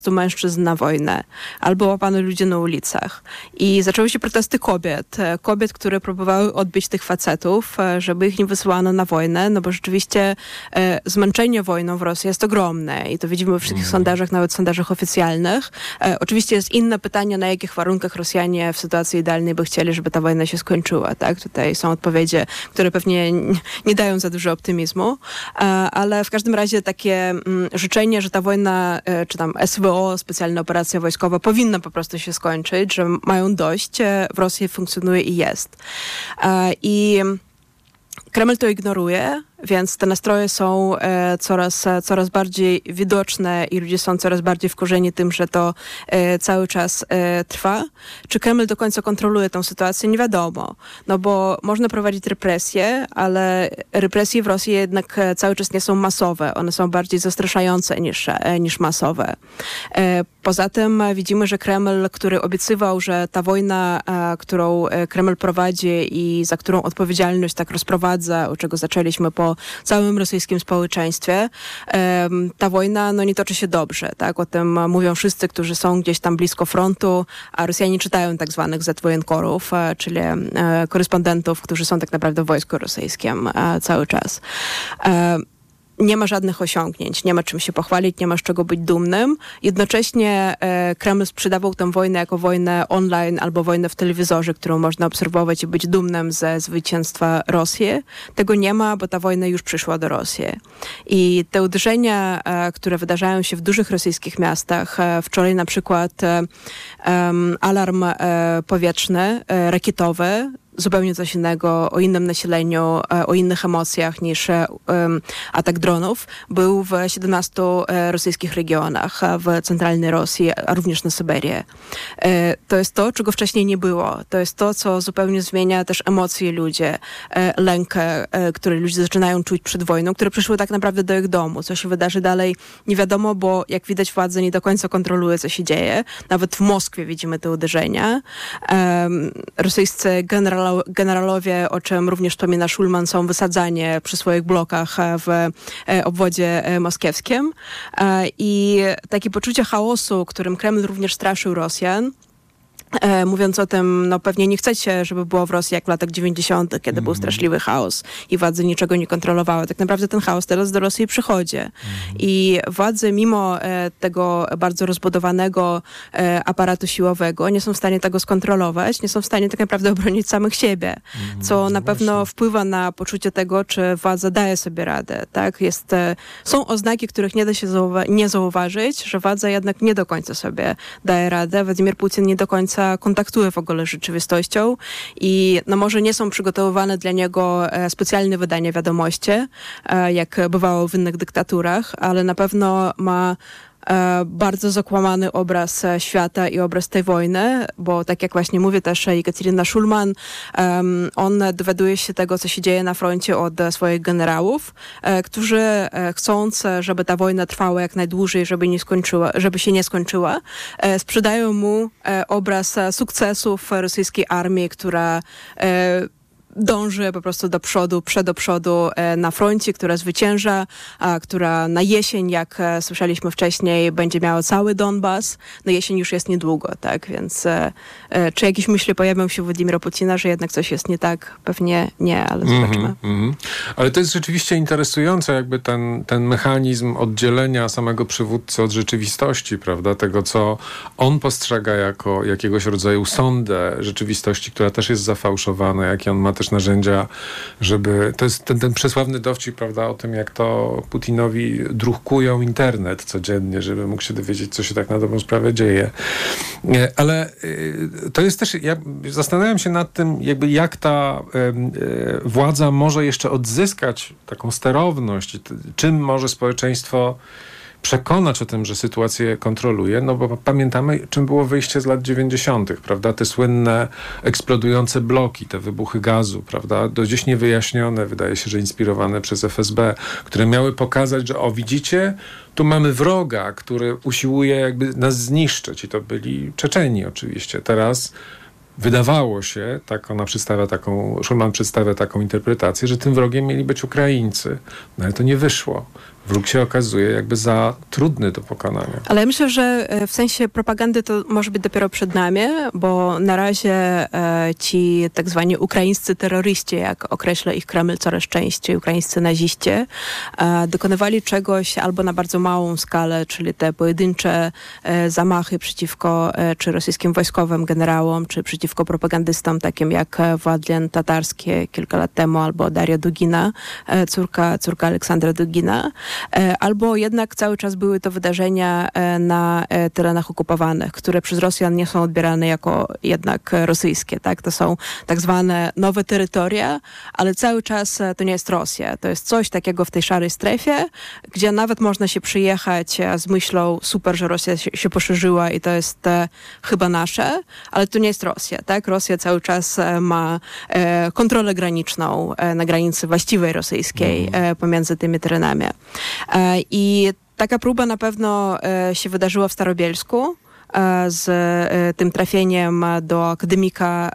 mężczyzn na wojnę, albo łapano ludzi na ulicach. I zaczęły się protesty kobiet, które próbowały odbić tych facetów, żeby ich nie wysyłano na wojnę, no bo rzeczywiście zmęczenie wojną w Rosji jest ogromne i to widzimy we wszystkich sondażach, nawet sondażach oficjalnych. Oczywiście jest inne pytanie, na jakich warunkach Rosjanie w sytuacji idealnej by chcieli, żeby ta wojna się skończyła, tak? Tutaj są odpowiedzi, które pewnie nie dają za dużo optymizmu, ale w każdym razie takie życzenie, że ta wojna, czy tam SWO, specjalna operacja wojskowa, powinna po prostu się skończyć, że mają dość, w Rosji funkcjonuje i jest. I Kreml to ignoruje, więc te nastroje są coraz bardziej widoczne i ludzie są coraz bardziej wkurzeni tym, że to cały czas trwa. Czy Kreml do końca kontroluje tę sytuację? Nie wiadomo. No bo można prowadzić represje, ale represje w Rosji jednak cały czas nie są masowe. One są bardziej zastraszające niż masowe. Poza tym widzimy, że Kreml, który obiecywał, że ta wojna, którą Kreml prowadzi i za którą odpowiedzialność tak rozprowadza, od czego zaczęliśmy po całym rosyjskim społeczeństwie, ta wojna nie toczy się dobrze. Tak? O tym mówią wszyscy, którzy są gdzieś tam blisko frontu, a Rosjanie czytają tak zwanych zetwojenkorów, czyli korespondentów, którzy są tak naprawdę w wojsku rosyjskim cały czas. Nie ma żadnych osiągnięć, nie ma czym się pochwalić, nie ma z czego być dumnym. Jednocześnie Kreml sprzedawał tę wojnę jako wojnę online albo wojnę w telewizorze, którą można obserwować i być dumnym ze zwycięstwa Rosji. Tego nie ma, bo ta wojna już przyszła do Rosji. I te uderzenia, które wydarzają się w dużych rosyjskich miastach, wczoraj na przykład alarm powietrzny, rakietowy, zupełnie coś innego, o innym nasileniu, o innych emocjach niż atak dronów, był w 17 rosyjskich regionach w centralnej Rosji, a również na Syberię. To jest to, czego wcześniej nie było. To jest to, co zupełnie zmienia też emocje ludzi, lęk, który ludzie zaczynają czuć przed wojną, które przyszły tak naprawdę do ich domu. Co się wydarzy dalej, nie wiadomo, bo jak widać władza nie do końca kontroluje, co się dzieje. Nawet w Moskwie widzimy te uderzenia. Rosyjscy generalowie, o czym również wspomina Szulman, są wysadzani przy swoich blokach w obwodzie moskiewskim. I takie poczucie chaosu, którym Kreml również straszył Rosjan, mówiąc o tym, pewnie nie chcecie, żeby było w Rosji jak w latach 90., kiedy był straszliwy chaos i władze niczego nie kontrolowały. Tak naprawdę ten chaos teraz do Rosji przychodzi. I władze, mimo tego bardzo rozbudowanego aparatu siłowego, nie są w stanie tego skontrolować, nie są w stanie tak naprawdę obronić samych siebie, co na pewno wpływa na poczucie tego, czy władza daje sobie radę. Tak? Są oznaki, których nie da się nie zauważyć, że władza jednak nie do końca sobie daje radę. Władimir Putin nie do końca kontaktuje w ogóle z rzeczywistością i może nie są przygotowywane dla niego specjalne wydania wiadomości, jak bywało w innych dyktaturach, ale na pewno ma bardzo zakłamany obraz świata i obraz tej wojny, bo tak jak właśnie mówi też Jekaterina Szulman, on dowiaduje się tego, co się dzieje na froncie od swoich generałów, którzy chcąc, żeby ta wojna trwała jak najdłużej, żeby się nie skończyła, sprzedają mu obraz sukcesów rosyjskiej armii, która dąży po prostu do przodu na froncie, która zwycięża, która na jesień, jak słyszeliśmy wcześniej, będzie miała cały Donbas. No jesień już jest niedługo, tak? Więc czy jakieś myśli pojawią się u Władimira Putina, że jednak coś jest nie tak? Pewnie nie, ale zobaczmy. Ale to jest rzeczywiście interesujące, jakby ten mechanizm oddzielenia samego przywódcy od rzeczywistości, prawda? Tego, co on postrzega jako jakiegoś rodzaju sondę rzeczywistości, która też jest zafałszowana, jakie on ma też narzędzia, żeby... To jest ten przesławny dowcip, prawda, o tym, jak to Putinowi drukują internet codziennie, żeby mógł się dowiedzieć, co się tak na dobrą sprawę dzieje. Ale to jest też... Ja zastanawiam się nad tym, jakby jak ta władza może jeszcze odzyskać taką sterowność, czym może społeczeństwo przekonać o tym, że sytuację kontroluje, no bo pamiętamy, czym było wyjście z lat 90., prawda? Te słynne eksplodujące bloki, te wybuchy gazu, prawda? Do dziś niewyjaśnione, wydaje się, że inspirowane przez FSB, które miały pokazać, że widzicie, tu mamy wroga, który usiłuje jakby nas zniszczyć i to byli Czeczeni oczywiście. Teraz wydawało się, Szulman przedstawia taką interpretację, że tym wrogiem mieli być Ukraińcy. No ale to nie wyszło. Wróg się okazuje jakby za trudny do pokonania. Ale ja myślę, że w sensie propagandy to może być dopiero przed nami, bo na razie ci tak zwani ukraińscy terroryści, jak określa ich Kreml coraz częściej, ukraińscy naziści, dokonywali czegoś albo na bardzo małą skalę, czyli te pojedyncze zamachy przeciwko czy rosyjskim wojskowym generałom, czy przeciwko propagandystom takim jak Władlen Tatarski kilka lat temu, albo Daria Dugina, córka Aleksandra Dugina. Albo jednak cały czas były to wydarzenia na terenach okupowanych, które przez Rosjan nie są odbierane jako jednak rosyjskie. Tak? To są tak zwane nowe terytoria, ale cały czas to nie jest Rosja. To jest coś takiego w tej szarej strefie, gdzie nawet można się przyjechać z myślą super, że Rosja się poszerzyła i to jest chyba nasze, ale to nie jest Rosja. Tak? Rosja cały czas ma kontrolę graniczną na granicy właściwej rosyjskiej pomiędzy tymi terenami. I taka próba na pewno się wydarzyła w Starobielsku z tym trafieniem do akademika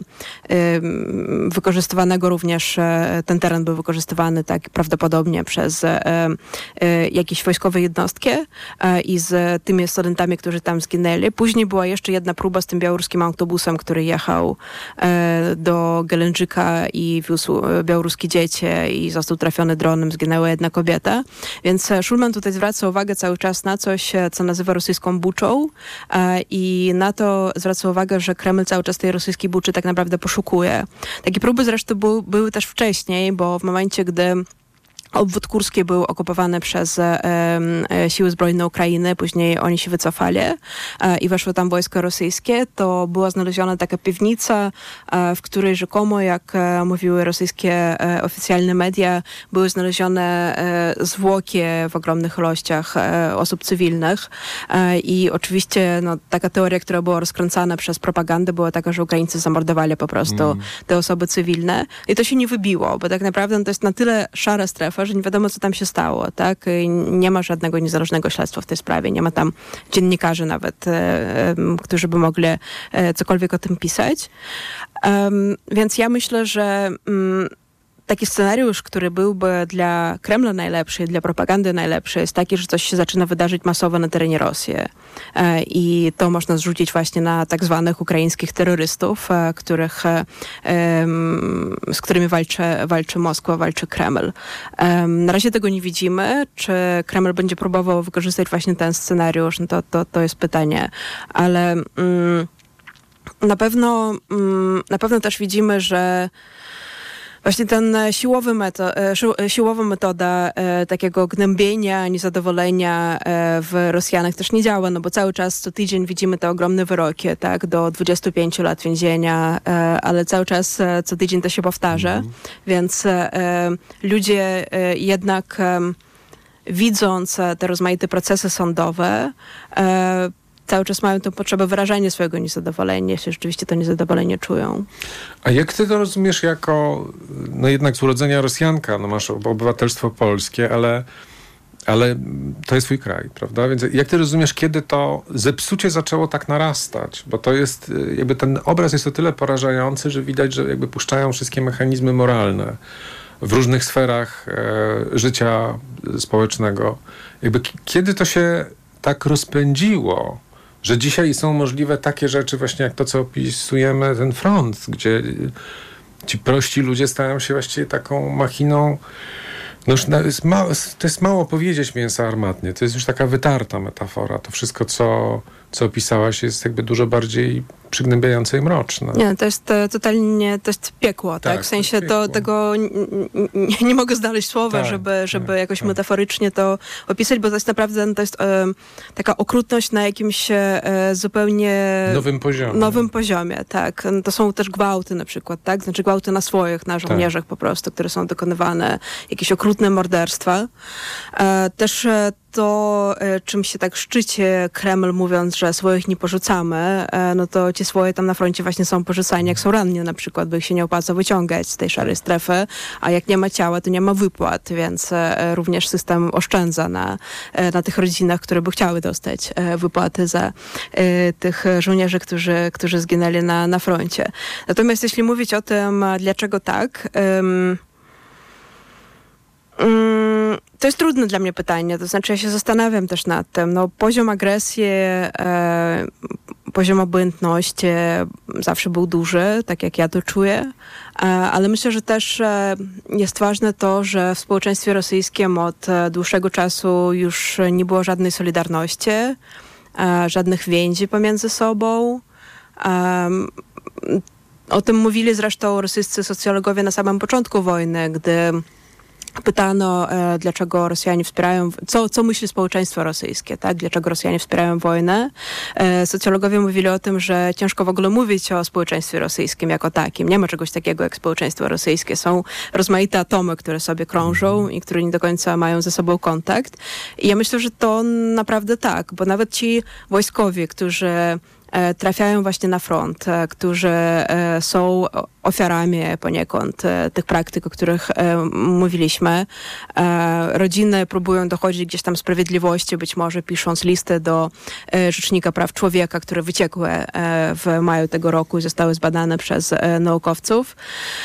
wykorzystywanego również, ten teren był wykorzystywany tak prawdopodobnie przez jakieś wojskowe jednostki i z tymi studentami, którzy tam zginęli. Później była jeszcze jedna próba z tym białoruskim autobusem, który jechał do Gelędżyka i wiózł białoruskie dzieci i został trafiony dronem, zginęła jedna kobieta. Więc Szulman tutaj zwraca uwagę cały czas na coś, co nazywa rosyjską buczą, i na to zwraca uwagę, że Kreml cały czas tej rosyjskiej buczy tak naprawdę poszukuje. Takie próby zresztą były też wcześniej, bo w momencie, gdy obwód kurski był okupowany przez siły zbrojne Ukrainy, później oni się wycofali i weszły tam wojska rosyjskie, to była znaleziona taka piwnica, w której rzekomo, jak mówiły rosyjskie oficjalne media, były znalezione zwłoki w ogromnych ilościach osób cywilnych i oczywiście taka teoria, która była rozkręcana przez propagandę, była taka, że Ukraińcy zamordowali po prostu te osoby cywilne i to się nie wybiło, bo tak naprawdę to jest na tyle szara strefa, że nie wiadomo, co tam się stało, tak? Nie ma żadnego niezależnego śledztwa w tej sprawie. Nie ma tam dziennikarzy nawet, którzy by mogli cokolwiek o tym pisać. Więc ja myślę, że taki scenariusz, który byłby dla Kremla najlepszy, dla propagandy najlepszy, jest taki, że coś się zaczyna wydarzyć masowo na terenie Rosji. I to można zrzucić właśnie na tak zwanych ukraińskich terrorystów, z którymi walczy Moskwa, walczy Kreml. Na razie tego nie widzimy. Czy Kreml będzie próbował wykorzystać właśnie ten scenariusz? No to jest pytanie. Ale na pewno też widzimy, że właśnie ten siłowa metoda takiego gnębienia, niezadowolenia w Rosjanach też nie działa, no bo cały czas co tydzień widzimy te ogromne wyroki, tak, do 25 lat więzienia, ale cały czas co tydzień to się powtarza, więc ludzie jednak widząc te rozmaite procesy sądowe, cały czas mają tę potrzebę wyrażania swojego niezadowolenia, jeśli rzeczywiście to niezadowolenie czują. A jak ty to rozumiesz jako, jednak z urodzenia Rosjanka, masz obywatelstwo polskie, ale to jest twój kraj, prawda? Więc jak ty rozumiesz, kiedy to zepsucie zaczęło tak narastać? Bo to jest, jakby ten obraz jest o tyle porażający, że widać, że jakby puszczają wszystkie mechanizmy moralne w różnych sferach życia społecznego. Jakby kiedy to się tak rozpędziło, że dzisiaj są możliwe takie rzeczy właśnie jak to, co opisujemy, ten front, gdzie ci prości ludzie stają się właściwie taką machiną. To jest mało powiedzieć mięsa armatnie. To jest już taka wytarta metafora. To wszystko, co opisałaś, jest jakby dużo bardziej przygnębiające i mroczne. Nie, to jest totalnie, to jest piekło, tak? W sensie tego nie mogę znaleźć słowa, tak, żeby jakoś metaforycznie to opisać, bo to jest naprawdę, to jest taka okrutność na jakimś zupełnie nowym poziomie, tak. To są też gwałty na przykład, tak? Znaczy gwałty na swoich, na żołnierzach po prostu, które są dokonywane, jakieś okrutne morderstwa. Też to, czym się tak szczyci Kreml, mówiąc, że swoich nie porzucamy, no to ci części swojej tam na froncie właśnie są porzucani, jak są ranni na przykład, bo ich się nie opłaca wyciągać z tej szarej strefy, a jak nie ma ciała, to nie ma wypłat, więc również system oszczędza na tych rodzinach, które by chciały dostać wypłaty za tych żołnierzy, którzy zginęli na froncie. Natomiast jeśli mówić o tym, dlaczego tak, to jest trudne dla mnie pytanie, to znaczy ja się zastanawiam też nad tym. No, poziom agresji, poziom obojętności zawsze był duży, tak jak ja to czuję, ale myślę, że też jest ważne to, że w społeczeństwie rosyjskim od dłuższego czasu już nie było żadnej solidarności, żadnych więzi pomiędzy sobą. O tym mówili zresztą rosyjscy socjologowie na samym początku wojny, gdy pytano, dlaczego Rosjanie wspierają, co myśli społeczeństwo rosyjskie, tak? Dlaczego Rosjanie wspierają wojnę. Socjologowie mówili o tym, że ciężko w ogóle mówić o społeczeństwie rosyjskim jako takim. Nie ma czegoś takiego jak społeczeństwo rosyjskie. Są rozmaite atomy, które sobie krążą i które nie do końca mają ze sobą kontakt. I ja myślę, że to naprawdę tak, bo nawet ci wojskowi, którzy trafiają właśnie na front, którzy są ofiarami poniekąd tych praktyk, o których mówiliśmy. Rodziny próbują dochodzić gdzieś tam sprawiedliwości, być może pisząc listy do Rzecznika Praw Człowieka, które wyciekły w maju tego roku i zostały zbadane przez naukowców.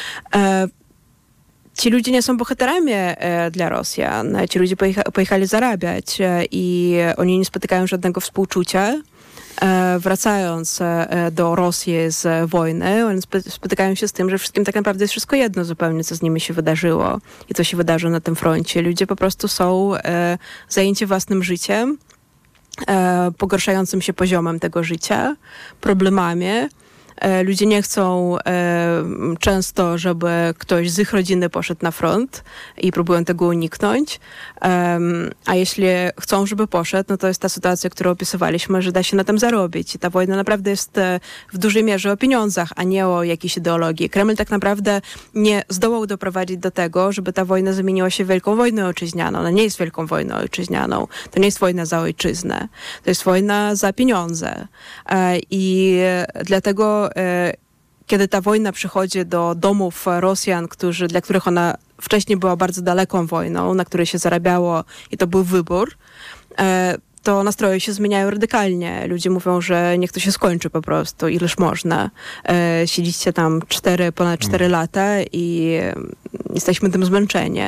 Ci ludzie nie są bohaterami dla Rosjan. Ci ludzie pojechali zarabiać i oni nie spotykają żadnego współczucia. Wracając do Rosji z wojny, oni spotykają się z tym, że wszystkim tak naprawdę jest wszystko jedno zupełnie, co z nimi się wydarzyło i co się wydarzy na tym froncie. Ludzie po prostu są zajęci własnym życiem, pogarszającym się poziomem tego życia, problemami. Ludzie nie chcą często, żeby ktoś z ich rodziny poszedł na front i próbują tego uniknąć. A jeśli chcą, żeby poszedł, no to jest ta sytuacja, którą opisywaliśmy, że da się na tym zarobić. I ta wojna naprawdę jest w dużej mierze o pieniądzach, a nie o jakiejś ideologii. Kreml tak naprawdę nie zdołał doprowadzić do tego, żeby ta wojna zamieniła się w wielką wojnę ojczyźnianą. Ona nie jest wielką wojną ojczyźnianą. To nie jest wojna za ojczyznę. To jest wojna za pieniądze. I dlatego kiedy ta wojna przychodzi do domów Rosjan, dla których ona wcześniej była bardzo daleką wojną, na której się zarabiało i to był wybór, to nastroje się zmieniają radykalnie. Ludzie mówią, że niech to się skończy po prostu, ileż można. Siedzicie tam ponad 4 lata i jesteśmy tym zmęczeni.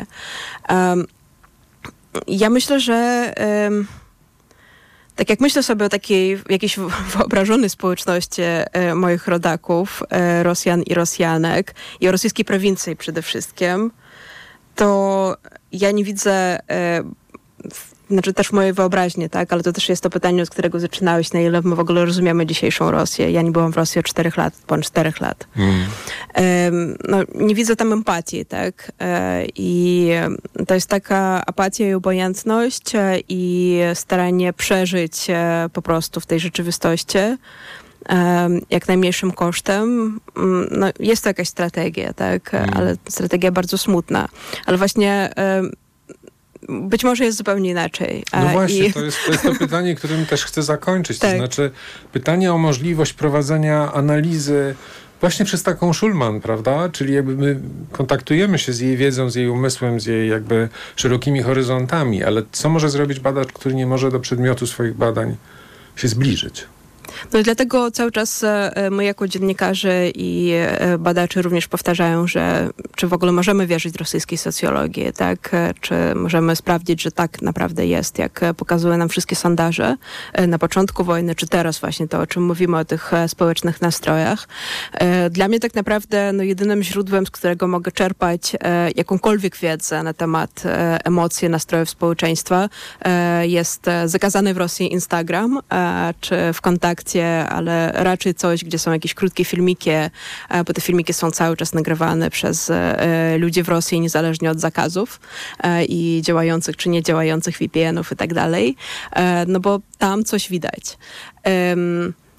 Ja myślę, że tak jak myślę sobie o takiej jakiejś wyobrażonej społeczności moich rodaków, Rosjan i Rosjanek i o rosyjskiej prowincji przede wszystkim, to ja nie widzę, znaczy też mojej wyobraźni, tak, ale to też jest to pytanie, od którego zaczynałeś, na ile my w ogóle rozumiemy dzisiejszą Rosję. Ja nie byłam w Rosji od 4 lat, ponad 4 lat. No, nie widzę tam empatii, tak, i to jest taka apatia i obojętność i staranie przeżyć po prostu w tej rzeczywistości jak najmniejszym kosztem. No, jest to jakaś strategia, tak, ale strategia bardzo smutna. Ale właśnie być może jest zupełnie inaczej. No właśnie, to jest to pytanie, którym też chcę zakończyć. Tak. To znaczy pytanie o możliwość prowadzenia analizy właśnie przez taką Szulman, prawda? Czyli jakby my kontaktujemy się z jej wiedzą, z jej umysłem, z jej jakby szerokimi horyzontami, ale co może zrobić badacz, który nie może do przedmiotu swoich badań się zbliżyć? No i dlatego cały czas my jako dziennikarze i badacze również powtarzają, że czy w ogóle możemy wierzyć rosyjskiej socjologii, tak? Czy możemy sprawdzić, że tak naprawdę jest, jak pokazują nam wszystkie sondaże na początku wojny, czy teraz właśnie to, o czym mówimy, o tych społecznych nastrojach. Dla mnie tak naprawdę jedynym źródłem, z którego mogę czerpać jakąkolwiek wiedzę na temat emocji, nastrojów społeczeństwa, jest zakazany w Rosji Instagram, czy w kontakcie, ale raczej coś, gdzie są jakieś krótkie filmiki, bo te filmiki są cały czas nagrywane przez ludzi w Rosji, niezależnie od zakazów i działających czy niedziałających VPN-ów i tak dalej, no bo tam coś widać.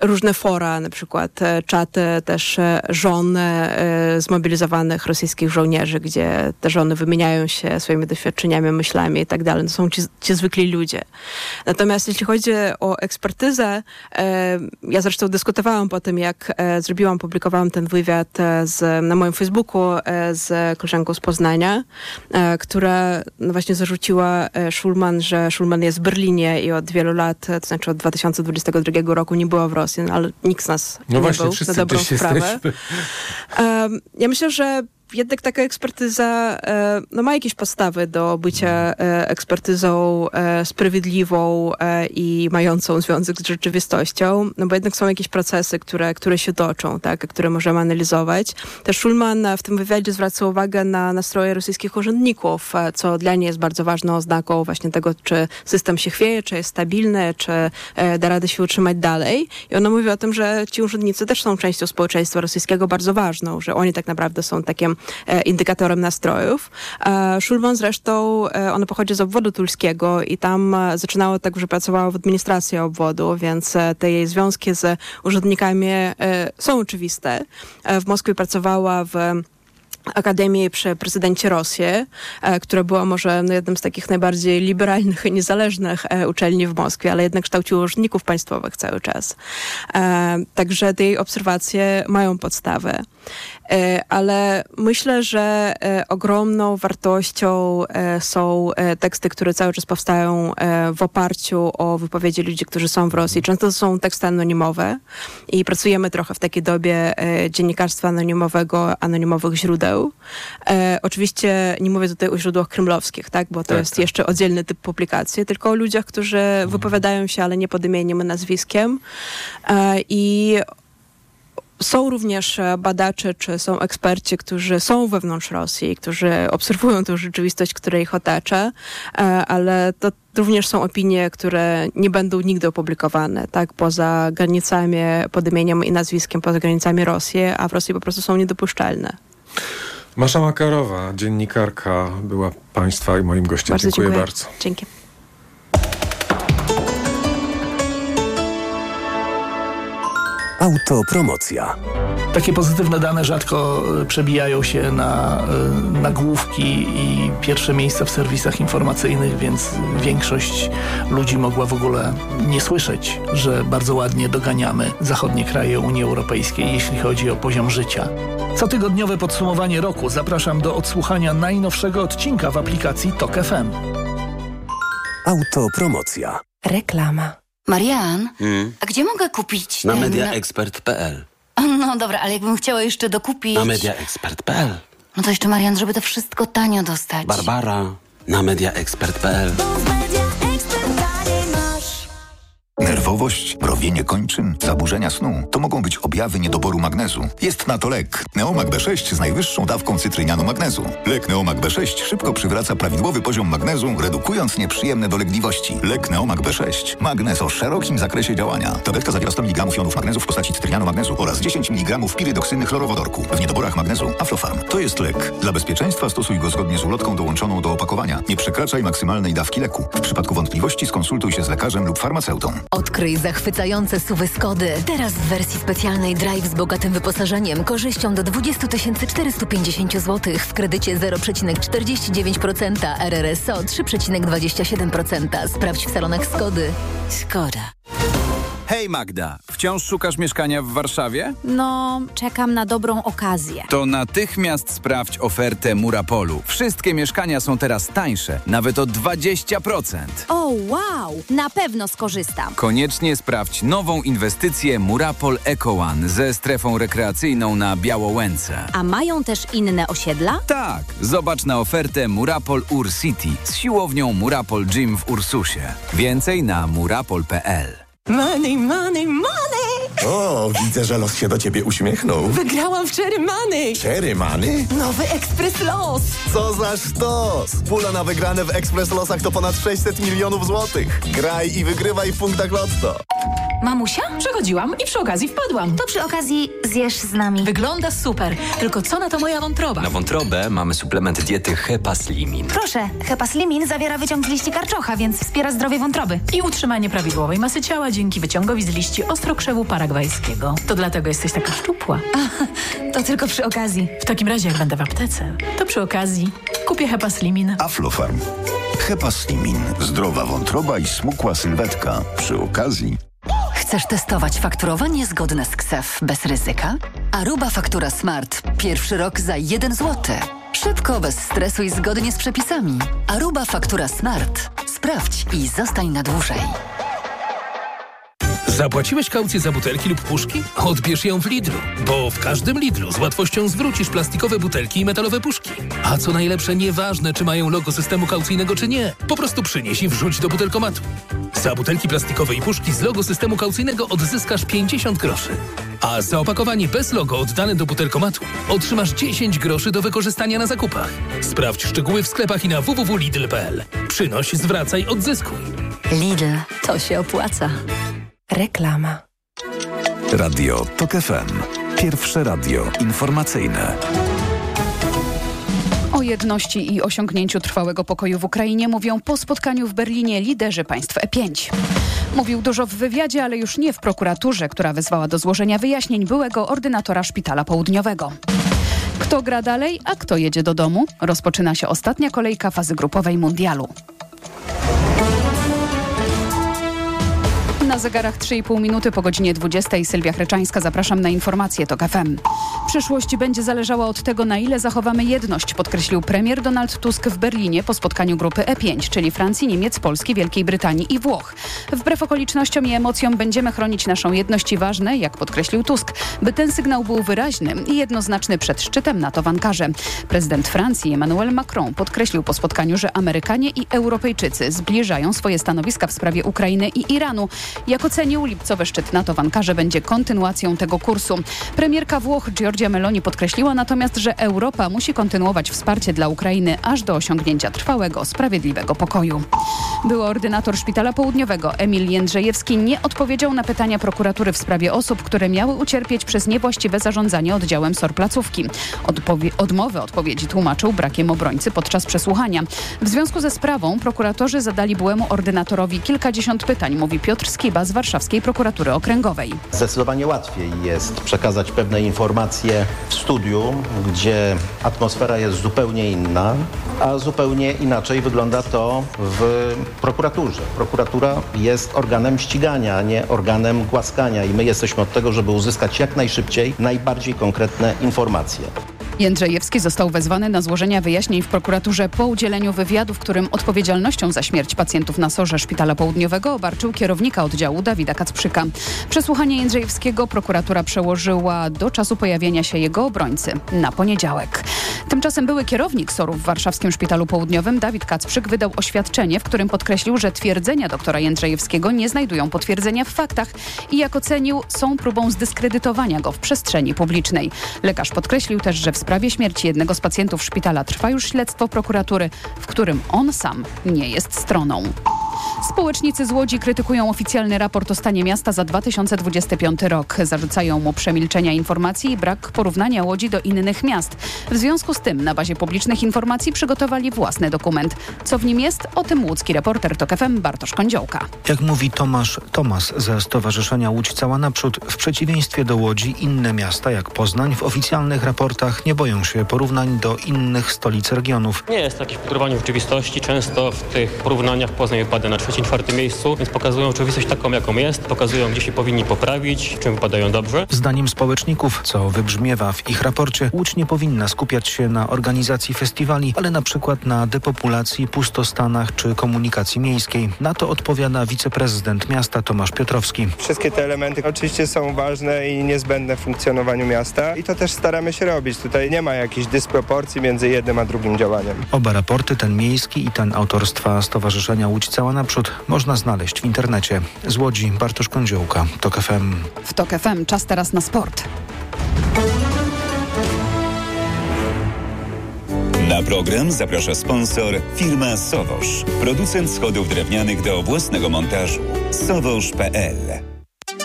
różne fora, na przykład czaty też żon zmobilizowanych rosyjskich żołnierzy, gdzie te żony wymieniają się swoimi doświadczeniami, myślami i tak dalej. To są ci zwykli ludzie. Natomiast jeśli chodzi o ekspertyzę, ja zresztą dyskutowałam po tym, jak publikowałam ten wywiad na moim Facebooku z koleżanką z Poznania, która właśnie zarzuciła Szulman, że Szulman jest w Berlinie i od wielu lat, to znaczy od 2022 roku nie była w Rosji, ale nikt z nas nie był za dobrą sprawę. Ja myślę, że jednak taka ekspertyza ma jakieś podstawy do bycia ekspertyzą sprawiedliwą i mającą związek z rzeczywistością, bo jednak są jakieś procesy, które się toczą, tak, które możemy analizować. Też Szulman w tym wywiadzie zwraca uwagę na nastroje rosyjskich urzędników, co dla niej jest bardzo ważną oznaką właśnie tego, czy system się chwieje, czy jest stabilny, czy da radę się utrzymać dalej. I ona mówi o tym, że ci urzędnicy też są częścią społeczeństwa rosyjskiego bardzo ważną, że oni tak naprawdę są takim indykatorem nastrojów. Szulman zresztą, ona pochodzi z obwodu tulskiego i tam zaczynała tak, że pracowała w administracji obwodu, więc te jej związki z urzędnikami są oczywiste. W Moskwie pracowała w Akademii przy prezydencie Rosji, która była może jednym z takich najbardziej liberalnych i niezależnych uczelni w Moskwie, ale jednak kształciła urzędników państwowych cały czas. Także te jej obserwacje mają podstawę. Ale myślę, że ogromną wartością są teksty, które cały czas powstają w oparciu o wypowiedzi ludzi, którzy są w Rosji. Często to są teksty anonimowe i pracujemy trochę w takiej dobie dziennikarstwa anonimowego, anonimowych źródeł. Oczywiście nie mówię tutaj o źródłach kremlowskich, tak, bo to jest jeszcze oddzielny typ publikacji, tylko o ludziach, którzy wypowiadają się, ale nie pod imieniem i nazwiskiem. I są również badacze, czy są eksperci, którzy są wewnątrz Rosji, którzy obserwują tę rzeczywistość, która ich otacza, ale to również są opinie, które nie będą nigdy opublikowane, tak, poza granicami pod imieniem i nazwiskiem, poza granicami Rosji, a w Rosji po prostu są niedopuszczalne. Masza Makarowa, dziennikarka, była Państwa i moim gościem. Dziękuję bardzo. Dzięki. Autopromocja. Takie pozytywne dane rzadko przebijają się na nagłówki i pierwsze miejsca w serwisach informacyjnych, więc większość ludzi mogła w ogóle nie słyszeć, że bardzo ładnie doganiamy zachodnie kraje Unii Europejskiej, jeśli chodzi o poziom życia. Cotygodniowe podsumowanie roku zapraszam do odsłuchania najnowszego odcinka w aplikacji TOK FM. Autopromocja. Reklama. Marian, a gdzie mogę kupić Na mediaexpert.pl. No dobra, ale jakbym chciała jeszcze dokupić... Na mediaexpert.pl. No to jeszcze, Marian, żeby to wszystko tanio dostać. Barbara, na mediaexpert.pl. Nerwowość, mrowienie kończyn, zaburzenia snu to mogą być objawy niedoboru magnezu. Jest na to lek Neomag B6 z najwyższą dawką cytrynianu magnezu. Lek Neomag B6 szybko przywraca prawidłowy poziom magnezu, redukując nieprzyjemne dolegliwości. Lek Neomag B6. Magnez o szerokim zakresie działania. Tabletka zawiera 100 mg jonów magnezu w postaci cytrynianu magnezu oraz 10 mg pirydoksyny chlorowodorku. W niedoborach magnezu Aflofarm. To jest lek. Dla bezpieczeństwa stosuj go zgodnie z ulotką dołączoną do opakowania. Nie przekraczaj maksymalnej dawki leku. W przypadku wątpliwości skonsultuj się z lekarzem lub farmaceutą. Odkryj zachwycające SUV-y Skody. Teraz w wersji specjalnej Drive z bogatym wyposażeniem, korzyścią do 20 450 zł w kredycie 0,49%, RRSO 3,27%. Sprawdź w salonach Skody. Skoda. Hej Magda, wciąż szukasz mieszkania w Warszawie? No, czekam na dobrą okazję. To natychmiast sprawdź ofertę Murapolu. Wszystkie mieszkania są teraz tańsze, nawet o 20%. O, wow! Na pewno skorzystam. Koniecznie sprawdź nową inwestycję Murapol Eco One ze strefą rekreacyjną na Białołęce. A mają też inne osiedla? Tak, zobacz na ofertę Murapol Ur-City z siłownią Murapol Gym w Ursusie. Więcej na murapol.pl. Money, money, money! O, widzę, że los się do ciebie uśmiechnął. Wygrałam w Cherry Money! Cherry Money? Nowy Ekspres Los! Co za sztos! Pula na wygrane w Ekspres Losach to ponad 600 milionów złotych. Graj i wygrywaj w punktach Lotto. Mamusia? Przechodziłam i przy okazji wpadłam. To przy okazji zjesz z nami. Wygląda super, tylko co na to moja wątroba? Na wątrobę mamy suplement diety Hepaslimin. Proszę, Hepaslimin zawiera wyciąg z liści karczocha, więc wspiera zdrowie wątroby. I utrzymanie prawidłowej masy ciała dzięki wyciągowi z liści ostrokrzewu paragwajskiego. To dlatego jesteś taka szczupła. To tylko przy okazji. W takim razie, jak będę w aptece, to przy okazji kupię Hepaslimin. Aflofarm. Hepaslimin. Zdrowa wątroba i smukła sylwetka. Przy okazji. Chcesz testować fakturowanie zgodne z KSEF bez ryzyka? Aruba Faktura Smart. Pierwszy rok za 1 zł. Szybko, bez stresu i zgodnie z przepisami. Aruba Faktura Smart. Sprawdź i zostań na dłużej. Zapłaciłeś kaucję za butelki lub puszki? Odbierz ją w Lidlu, bo w każdym Lidlu z łatwością zwrócisz plastikowe butelki i metalowe puszki. A co najlepsze, nieważne, czy mają logo systemu kaucyjnego, czy nie. Po prostu przynieś i wrzuć do butelkomatu. Za butelki plastikowe i puszki z logo systemu kaucyjnego odzyskasz 50 groszy. A za opakowanie bez logo oddane do butelkomatu otrzymasz 10 groszy do wykorzystania na zakupach. Sprawdź szczegóły w sklepach i na www.lidl.pl. Przynoś, zwracaj, odzyskuj. Lidl, to się opłaca. Reklama. Radio TOK FM. Pierwsze radio informacyjne. O jedności i osiągnięciu trwałego pokoju w Ukrainie mówią po spotkaniu w Berlinie liderzy państw E5. Mówił dużo w wywiadzie, ale już nie w prokuraturze, która wezwała do złożenia wyjaśnień byłego ordynatora Szpitala Południowego. Kto gra dalej, a kto jedzie do domu? Rozpoczyna się ostatnia kolejka fazy grupowej mundialu. Na zegarach 3,5 minuty po godzinie 20. Sylwia Chryczańska, zapraszam na informacje TOK FM. Przyszłość będzie zależała od tego, na ile zachowamy jedność, podkreślił premier Donald Tusk w Berlinie po spotkaniu grupy E5, czyli Francji, Niemiec, Polski, Wielkiej Brytanii i Włoch. Wbrew okolicznościom i emocjom będziemy chronić naszą jedność i ważne, jak podkreślił Tusk, by ten sygnał był wyraźny i jednoznaczny przed szczytem NATO w Ankarze. Prezydent Francji Emmanuel Macron podkreślił po spotkaniu, że Amerykanie i Europejczycy zbliżają swoje stanowiska w sprawie Ukrainy i Iranu. Jak ocenił, lipcowy szczyt NATO w Ankarze będzie kontynuacją tego kursu. Premierka Włoch Giorgia Meloni podkreśliła natomiast, że Europa musi kontynuować wsparcie dla Ukrainy aż do osiągnięcia trwałego, sprawiedliwego pokoju. Były ordynator Szpitala Południowego Emil Jędrzejewski nie odpowiedział na pytania prokuratury w sprawie osób, które miały ucierpieć przez niewłaściwe zarządzanie oddziałem SOR placówki. Odmowę odpowiedzi tłumaczył brakiem obrońcy podczas przesłuchania. W związku ze sprawą prokuratorzy zadali byłemu ordynatorowi kilkadziesiąt pytań, mówi Piotr Skiba z Warszawskiej Prokuratury Okręgowej. Zdecydowanie łatwiej jest przekazać pewne informacje w studiu, gdzie atmosfera jest zupełnie inna, a zupełnie inaczej wygląda to w prokuraturze. Prokuratura jest organem ścigania, a nie organem głaskania i my jesteśmy od tego, żeby uzyskać jak najszybciej najbardziej konkretne informacje. Jędrzejewski został wezwany na złożenie wyjaśnień w prokuraturze po udzieleniu wywiadu, w którym odpowiedzialnością za śmierć pacjentów na SOR-ze Szpitala Południowego obarczył kierownika oddziału Dawida Kacprzyka. Przesłuchanie Jędrzejewskiego prokuratura przełożyła do czasu pojawienia się jego obrońcy na poniedziałek. Tymczasem były kierownik SOR-u w warszawskim Szpitalu Południowym Dawid Kacprzyk wydał oświadczenie, w którym podkreślił, że twierdzenia doktora Jędrzejewskiego nie znajdują potwierdzenia w faktach i jak ocenił, są próbą zdyskredytowania go w przestrzeni publicznej. Lekarz podkreślił też, że w sprawie śmierci jednego z pacjentów szpitala trwa już śledztwo prokuratury, w którym on sam nie jest stroną. Społecznicy z Łodzi krytykują oficjalny raport o stanie miasta za 2025 rok. Zarzucają mu przemilczenia informacji i brak porównania Łodzi do innych miast. W związku z tym na bazie publicznych informacji przygotowali własny dokument. Co w nim jest? O tym łódzki reporter TOK FM Bartosz Kądziołka. Jak mówi Tomasz Tomas ze Stowarzyszenia Łódź Cała Naprzód, w przeciwieństwie do Łodzi inne miasta jak Poznań w oficjalnych raportach nie boją się porównań do innych stolic regionów. Nie jest jakieś podróżowanie rzeczywistości. Często w tych porównaniach Poznań wypada na 3., 4. miejscu, więc pokazują rzeczywistość taką, jaką jest, pokazują, gdzie się powinni poprawić, czym wypadają dobrze. Zdaniem społeczników, co wybrzmiewa w ich raporcie, Łódź nie powinna skupiać się na organizacji festiwali, ale na przykład na depopulacji, pustostanach czy komunikacji miejskiej. Na to odpowiada wiceprezydent miasta Tomasz Piotrowski. Wszystkie te elementy oczywiście są ważne i niezbędne w funkcjonowaniu miasta i to też staramy się robić. Tutaj nie ma jakichś dysproporcji między jednym a drugim działaniem. Oba raporty, ten miejski i ten autorstwa Stowarzyszenia Łódź Cała Naprzód, można znaleźć w internecie. Z Łodzi Bartosz Kądziołka, TOK FM. W TOK FM czas teraz na sport. Na program zaprasza sponsor firma Sowosz. Producent schodów drewnianych do własnego montażu. Sowosz.pl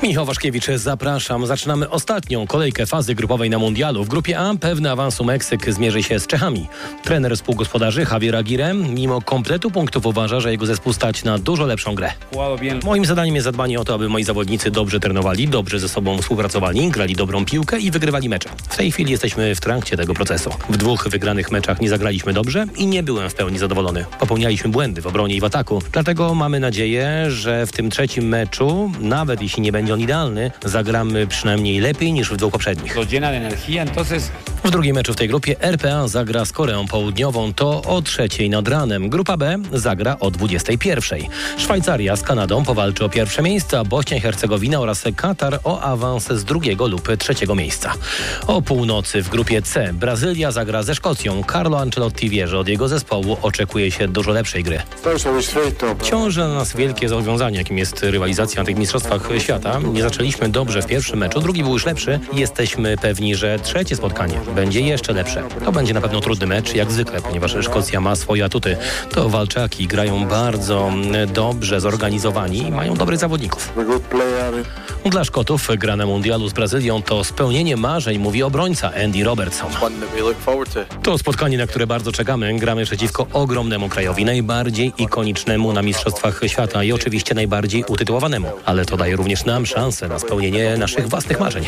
Michał Waszkiewicz, zapraszam. Zaczynamy ostatnią kolejkę fazy grupowej na mundialu. W grupie A pewny awansu Meksyk zmierzy się z Czechami. Trener współgospodarzy Javier Aguirre mimo kompletu punktów uważa, że jego zespół stać na dużo lepszą grę. Moim zadaniem jest zadbanie o to, aby moi zawodnicy dobrze trenowali, dobrze ze sobą współpracowali, grali dobrą piłkę i wygrywali mecze. W tej chwili jesteśmy w trakcie tego procesu. W 2 wygranych meczach nie zagraliśmy dobrze i nie byłem w pełni zadowolony. Popełnialiśmy błędy w obronie i w ataku. Dlatego mamy nadzieję, że w tym 3. meczu, nawet jeśli nie będzie on idealny, zagramy przynajmniej lepiej niż w 2 poprzednich. W drugim meczu w tej grupie RPA zagra z Koreą Południową, to o 3:00 nad ranem. Grupa B zagra o 21:00. Szwajcaria z Kanadą powalczy o pierwsze miejsce, a Bośnia i Hercegowina oraz Katar o awans z 2. lub 3. miejsca. O północy w grupie C Brazylia zagra ze Szkocją. Carlo Ancelotti wie, że od jego zespołu oczekuje się dużo lepszej gry. Ciąży na nas wielkie zobowiązanie, jakim jest rywalizacja na tych mistrzostwach świata. Nie zaczęliśmy dobrze w pierwszym meczu, drugi był już lepszy. Jesteśmy pewni, że 3. spotkanie będzie jeszcze lepsze. To będzie na pewno trudny mecz, jak zwykle, ponieważ Szkocja ma swoje atuty. To walczaki, grają bardzo dobrze zorganizowani i mają dobrych zawodników. Dla Szkotów gra na mundialu z Brazylią to spełnienie marzeń, mówi obrońca Andy Robertson. To spotkanie, na które bardzo czekamy. Gramy przeciwko ogromnemu krajowi, najbardziej ikonicznemu na mistrzostwach świata i oczywiście najbardziej utytułowanemu. Ale to daje również nam szansę na spełnienie naszych własnych marzeń.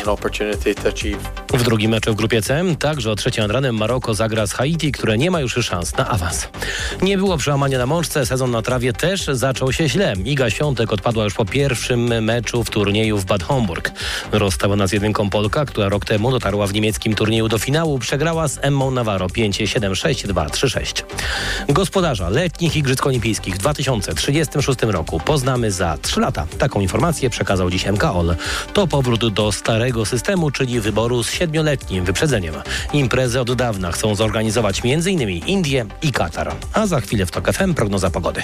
W drugim meczu w grupie C, także o 3:00 nad ranem, Maroko zagra z Haiti, które nie ma już szans na awans. Nie było przełamania na mączce, sezon na trawie też zaczął się źle. Iga Świątek odpadła już po pierwszym meczu w turnieju w Bad Homburg. Rozstała nas 1 Polka, która rok temu dotarła w niemieckim turnieju do finału, przegrała z Emmą Navarro 5-7, 6-2, 3-6. Gospodarza letnich Igrzysk Olimpijskich w 2036 roku poznamy za 3 lata. Taką informację przekazał dziś MKOL. To powrót do starego systemu, czyli wyboru z 7-letnim wyprzedzeniem. Imprezę od dawna chcą zorganizować m.in. Indie i Katar. A za chwilę w TOK FM prognoza pogody.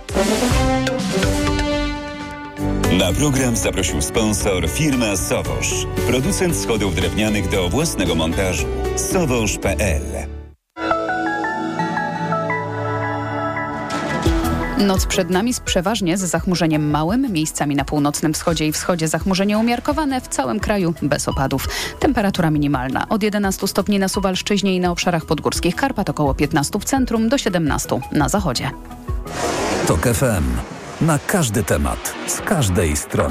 Na program zaprosił sponsor firma Sowosz. Producent schodów drewnianych do własnego montażu. Sowosz.pl. Noc przed nami przeważnie z zachmurzeniem małym, miejscami na północnym wschodzie i wschodzie zachmurzenie umiarkowane, w całym kraju bez opadów. Temperatura minimalna od 11 stopni na Suwalszczyźnie i na obszarach podgórskich Karpat, około 15 w centrum, do 17 na zachodzie. TOK FM. Na każdy temat, z każdej strony.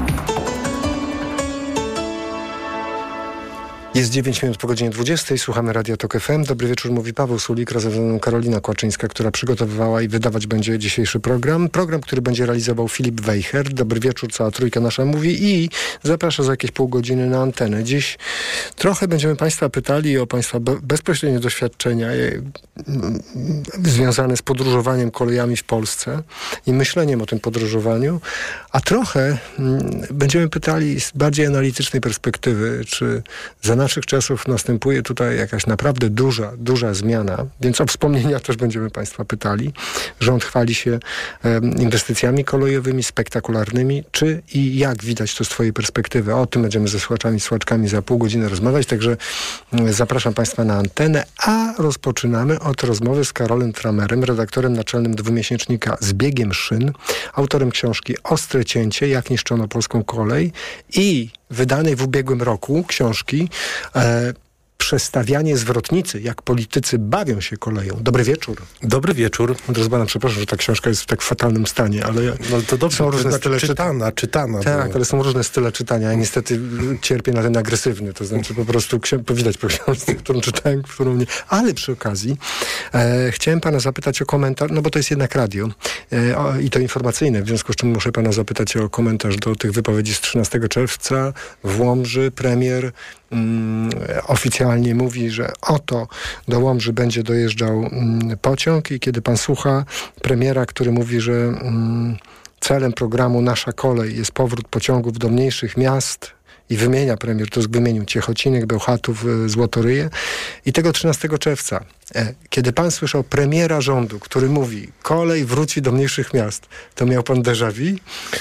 Jest 9 minut po godzinie 20. Słuchamy Radia TOK FM. Dobry wieczór, mówi Paweł Sulik, razem ze mną Karolina Kłaczyńska, która przygotowywała i wydawać będzie dzisiejszy program. Program, który będzie realizował Filip Wejher. Dobry wieczór, cała trójka nasza mówi i zaprasza za jakieś pół godziny na antenę. Dziś trochę będziemy Państwa pytali o Państwa bezpośrednie doświadczenia związane z podróżowaniem kolejami w Polsce i myśleniem o tym podróżowaniu, a trochę będziemy pytali z bardziej analitycznej perspektywy, czy za naszych czasów następuje tutaj jakaś naprawdę duża zmiana, więc o wspomnienia też będziemy Państwa pytali. Rząd chwali się inwestycjami kolejowymi spektakularnymi, czy i jak widać to z Twojej perspektywy. O tym będziemy ze słuchaczkami za pół godziny rozmawiać, także zapraszam Państwa na antenę, a rozpoczynamy od rozmowy z Karolem Tramerem, redaktorem naczelnym dwumiesięcznika Z biegiem szyn, autorem książki Ostre cięcie, jak niszczono polską kolej i wydanej w ubiegłym roku książki Przestawianie zwrotnicy, jak politycy bawią się koleją. Dobry wieczór. Dobry wieczór. Drodzy pana, przepraszam, że ta książka jest w tak fatalnym stanie, ale no to dobrze, są różne style czytana. Tak, ale są różne style czytania. Ja niestety cierpię na ten agresywny, to znaczy po prostu widać po książce, którą czytałem, którą nie. Ale przy okazji chciałem pana zapytać o komentarz, no bo to jest jednak radio i to informacyjne, w związku z czym muszę pana zapytać o komentarz do tych wypowiedzi z 13 czerwca w Łomży. Premier oficjalnie mówi, że oto do Łomży będzie dojeżdżał pociąg i kiedy pan słucha premiera, który mówi, że celem programu Nasza Kolej jest powrót pociągów do mniejszych miast i wymienia premier, to wymienił Ciechocinek, Bełchatów, Złotoryje i tego 13 czerwca, kiedy pan słyszał premiera rządu, który mówi, kolej wróci do mniejszych miast, to miał pan déjà vu?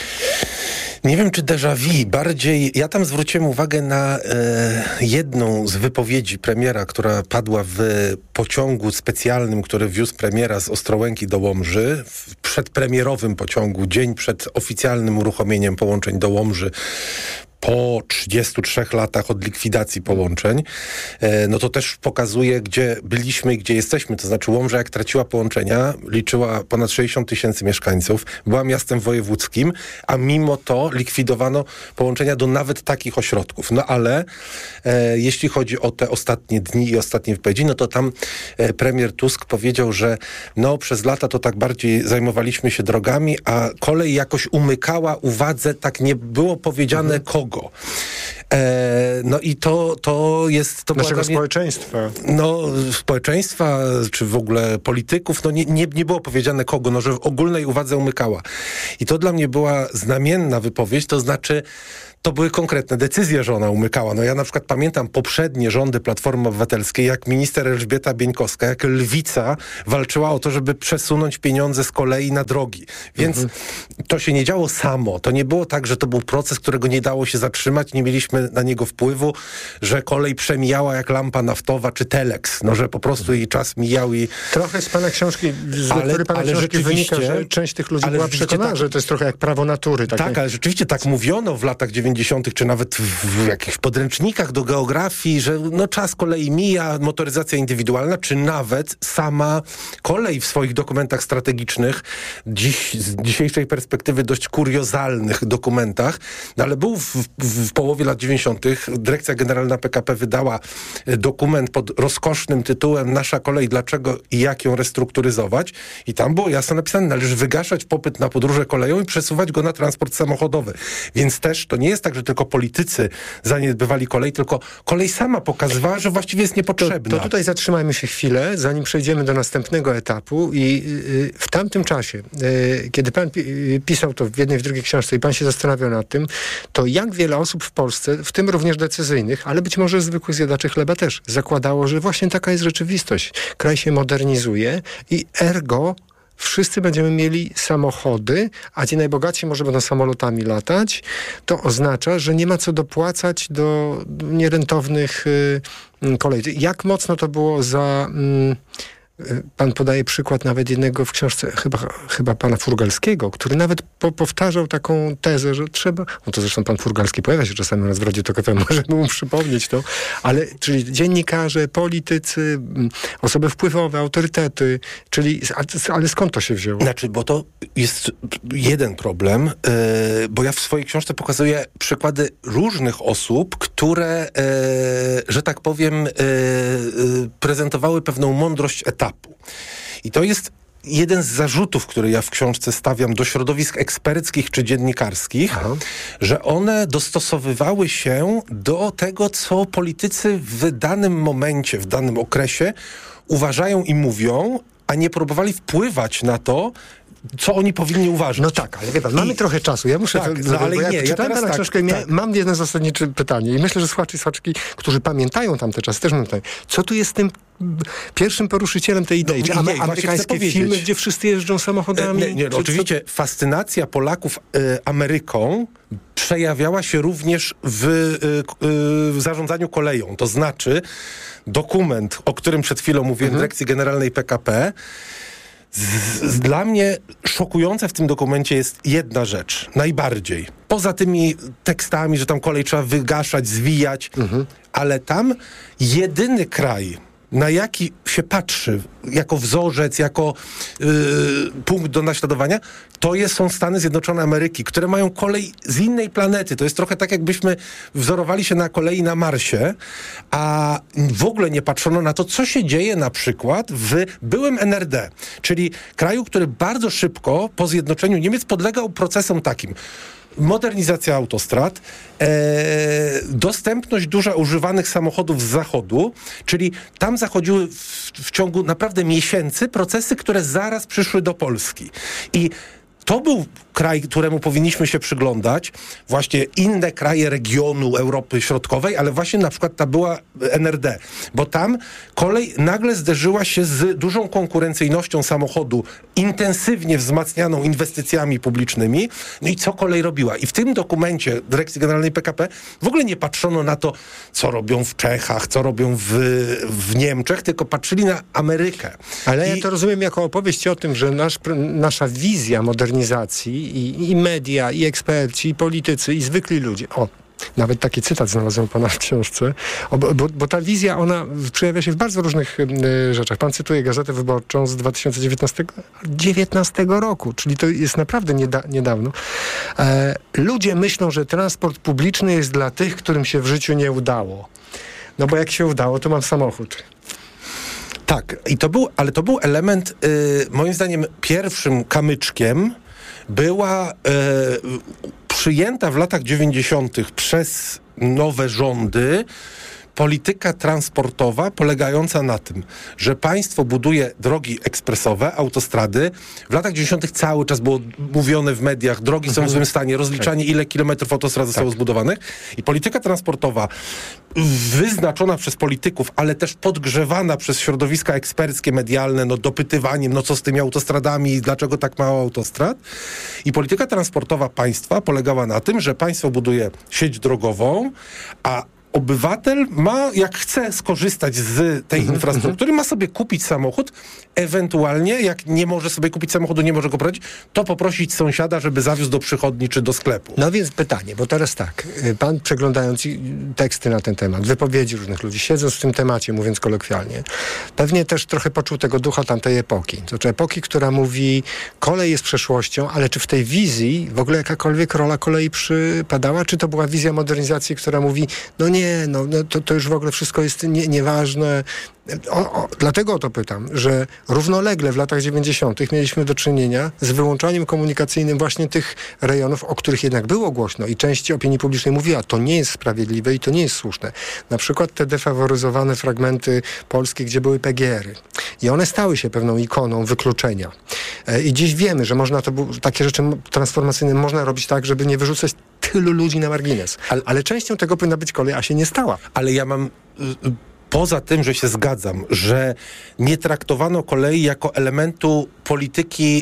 Nie wiem, czy déjà vu. Bardziej, ja tam zwróciłem uwagę na jedną z wypowiedzi premiera, która padła w pociągu specjalnym, który wiózł premiera z Ostrołęki do Łomży, w przedpremierowym pociągu, dzień przed oficjalnym uruchomieniem połączeń do Łomży. po 33 latach od likwidacji połączeń, no to też pokazuje, gdzie byliśmy i gdzie jesteśmy. To znaczy Łomża, jak traciła połączenia, liczyła ponad 60 000 mieszkańców, była miastem wojewódzkim, a mimo to likwidowano połączenia do nawet takich ośrodków. No ale jeśli chodzi o te ostatnie dni i ostatnie wypowiedzi, no to tam premier Tusk powiedział, że no przez lata to tak bardziej zajmowaliśmy się drogami, a kolej jakoś umykała uwadze, tak nie było powiedziane kogo. No i to jest... To naszego społeczeństwa. No, społeczeństwa, czy w ogóle polityków, no nie było powiedziane kogo, no że w ogólnej uwadze umykała. I to dla mnie była znamienna wypowiedź, to znaczy to były konkretne decyzje, że ona umykała. No ja na przykład pamiętam poprzednie rządy Platformy Obywatelskiej, jak minister Elżbieta Bieńkowska, jak lwica walczyła o to, żeby przesunąć pieniądze z kolei na drogi. Więc to się nie działo samo. To nie było tak, że to był proces, którego nie dało się zatrzymać, nie mieliśmy na niego wpływu, że kolej przemijała jak lampa naftowa czy telex. No, że po prostu jej czas mijał i... Trochę z pana książki, książki wynika, że część tych ludzi była przekonana, tak, że to jest trochę jak prawo natury. Tak, ale rzeczywiście tak mówiono w latach 90., czy nawet w jakichś podręcznikach do geografii, że no czas kolei mija, motoryzacja indywidualna, czy nawet sama kolej w swoich dokumentach strategicznych, z dzisiejszej perspektywy dość kuriozalnych dokumentach, no ale był w połowie lat 90. Dyrekcja Generalna PKP wydała dokument pod rozkosznym tytułem Nasza kolej, dlaczego i jak ją restrukturyzować, i tam było jasno napisane, należy wygaszać popyt na podróże koleją i przesuwać go na transport samochodowy. Więc też to nie jest tak, że tylko politycy zaniedbywali kolej, tylko kolej sama pokazywała, że właściwie jest niepotrzebna. To tutaj zatrzymajmy się chwilę, zanim przejdziemy do następnego etapu i w tamtym czasie, kiedy pan pisał to w jednej, w drugiej książce i pan się zastanawiał nad tym, to jak wiele osób w Polsce, w tym również decyzyjnych, ale być może zwykłych zjadaczy chleba też, zakładało, że właśnie taka jest rzeczywistość. Kraj się modernizuje i ergo wszyscy będziemy mieli samochody, a ci najbogatsi może będą samolotami latać. To oznacza, że nie ma co dopłacać do nierentownych kolei. Jak mocno to było za... Pan podaje przykład nawet jednego w książce, chyba pana Furgalskiego, który nawet powtarzał taką tezę, że trzeba... No to zresztą pan Furgalski pojawia się czasami u nas w Radiu Tok FM, możemy mu przypomnieć to, ale czyli dziennikarze, politycy, osoby wpływowe, autorytety, czyli... Ale skąd to się wzięło? Znaczy, bo to jest jeden problem, bo ja w swojej książce pokazuję przykłady różnych osób, które, że tak powiem, prezentowały pewną mądrość etapu. I to jest jeden z zarzutów, który ja w książce stawiam do środowisk eksperckich czy dziennikarskich, że one dostosowywały się do tego, co politycy w danym momencie, w danym okresie uważają i mówią, a nie próbowali wpływać na to, co oni powinni uważać. No tak, ale wie pan, mamy trochę czasu. Ja muszę... Tak, no, ale nie, czytałem pana książkę, mam jedno zasadnicze pytanie i myślę, że słuchacze i słuchaczki, którzy pamiętają tamte czasy, też mówią, co tu jest tym pierwszym poruszycielem tej idei? Czy amerykańskie filmy, gdzie wszyscy jeżdżą samochodami? Nie, oczywiście fascynacja Polaków Ameryką przejawiała się również w zarządzaniu koleją. To znaczy dokument, o którym przed chwilą mówiłem, Dyrekcji Generalnej PKP, dla mnie szokujące w tym dokumencie jest jedna rzecz, najbardziej. Poza tymi tekstami, że tam kolej trzeba wygaszać, zwijać, ale tam jedyny kraj, na jaki się patrzy jako wzorzec, jako punkt do naśladowania, to są Stany Zjednoczone Ameryki, które mają kolej z innej planety. To jest trochę tak, jakbyśmy wzorowali się na kolei na Marsie, a w ogóle nie patrzono na to, co się dzieje na przykład w byłym NRD, czyli kraju, który bardzo szybko po zjednoczeniu Niemiec podlegał procesom takim: modernizacja autostrad, dostępność duża używanych samochodów z zachodu, czyli tam zachodziły w ciągu naprawdę miesięcy procesy, które zaraz przyszły do Polski. I to był kraj, któremu powinniśmy się przyglądać, właśnie inne kraje regionu Europy Środkowej, ale właśnie na przykład ta była NRD, bo tam kolej nagle zderzyła się z dużą konkurencyjnością samochodu, intensywnie wzmacnianą inwestycjami publicznymi. No i co kolej robiła? I w tym dokumencie Dyrekcji Generalnej PKP w ogóle nie patrzono na to, co robią w Czechach, co robią w Niemczech, tylko patrzyli na Amerykę. Ale ja to rozumiem jako opowieść o tym, że nasza wizja modernizacji i media, i eksperci, i politycy, i zwykli ludzie. Nawet taki cytat znalazłem pana w książce, bo ta wizja, ona przejawia się w bardzo różnych rzeczach. Pan cytuje Gazetę Wyborczą z 2019 roku, czyli to jest naprawdę niedawno. Ludzie myślą, że transport publiczny jest dla tych, którym się w życiu nie udało. No bo jak się udało, to mam samochód. Tak, ale to był element, moim zdaniem, pierwszym kamyczkiem była przyjęta w latach 90. przez nowe rządy polityka transportowa polegająca na tym, że państwo buduje drogi ekspresowe, autostrady. W latach 90. cały czas było mówione w mediach, drogi są w złym stanie, rozliczanie ile kilometrów autostrad zostało zbudowanych. I polityka transportowa wyznaczona przez polityków, ale też podgrzewana przez środowiska eksperckie, medialne, dopytywaniem, co z tymi autostradami, dlaczego tak mało autostrad. I polityka transportowa państwa polegała na tym, że państwo buduje sieć drogową, a obywatel ma, jak chce skorzystać z tej infrastruktury, ma sobie kupić samochód, ewentualnie, jak nie może sobie kupić samochodu, nie może go prowadzić, to poprosić sąsiada, żeby zawiózł do przychodni czy do sklepu. No więc pytanie, bo teraz tak, pan przeglądając teksty na ten temat, wypowiedzi różnych ludzi, siedząc w tym temacie, mówiąc kolokwialnie, pewnie też trochę poczuł tego ducha tamtej epoki. To znaczy epoki, która mówi, kolej jest przeszłością, ale czy w tej wizji w ogóle jakakolwiek rola kolei przypadała? Czy to była wizja modernizacji, która mówi, to już w ogóle wszystko jest nieważne. Dlatego o to pytam, że równolegle w latach 90. mieliśmy do czynienia z wyłączaniem komunikacyjnym właśnie tych rejonów, o których jednak było głośno i część opinii publicznej mówiła, to nie jest sprawiedliwe i to nie jest słuszne. Na przykład te defaworyzowane fragmenty Polski, gdzie były PGR-y. I one stały się pewną ikoną wykluczenia. I dziś wiemy, że można takie rzeczy transformacyjne można robić tak, żeby nie wyrzucać tylu ludzi na margines. Ale częścią tego powinna być kolej, a się nie stała. Ale ja mam... Poza tym, że się zgadzam, że nie traktowano kolei jako elementu polityki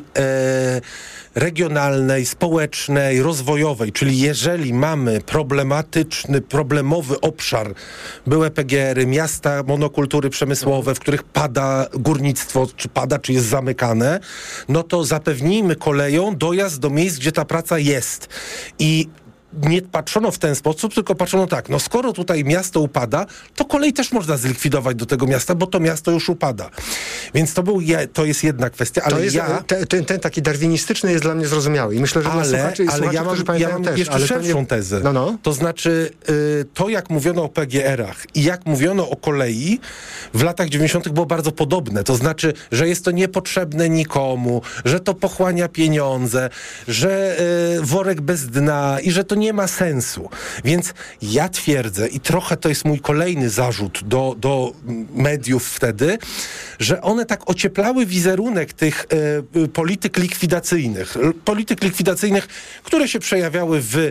regionalnej, społecznej, rozwojowej, czyli jeżeli mamy problemowy obszar, były PGR-y, miasta monokultury przemysłowe, w których pada górnictwo, czy jest zamykane, to zapewnijmy koleją dojazd do miejsc, gdzie ta praca jest. I nie patrzono w ten sposób, tylko patrzono tak, skoro tutaj miasto upada, to kolej też można zlikwidować do tego miasta, bo to miasto już upada. Więc to jest jedna kwestia, ale ten taki darwinistyczny jest dla mnie zrozumiały i myślę, że ale ja mam jeszcze szerszą tezę. To znaczy, to jak mówiono o PGR-ach i jak mówiono o kolei w latach 90. było bardzo podobne. To znaczy, że jest to niepotrzebne nikomu, że to pochłania pieniądze, że worek bez dna i że to nie ma sensu. Więc ja twierdzę, i trochę to jest mój kolejny zarzut do mediów wtedy, że one tak ocieplały wizerunek tych polityk likwidacyjnych, które się przejawiały w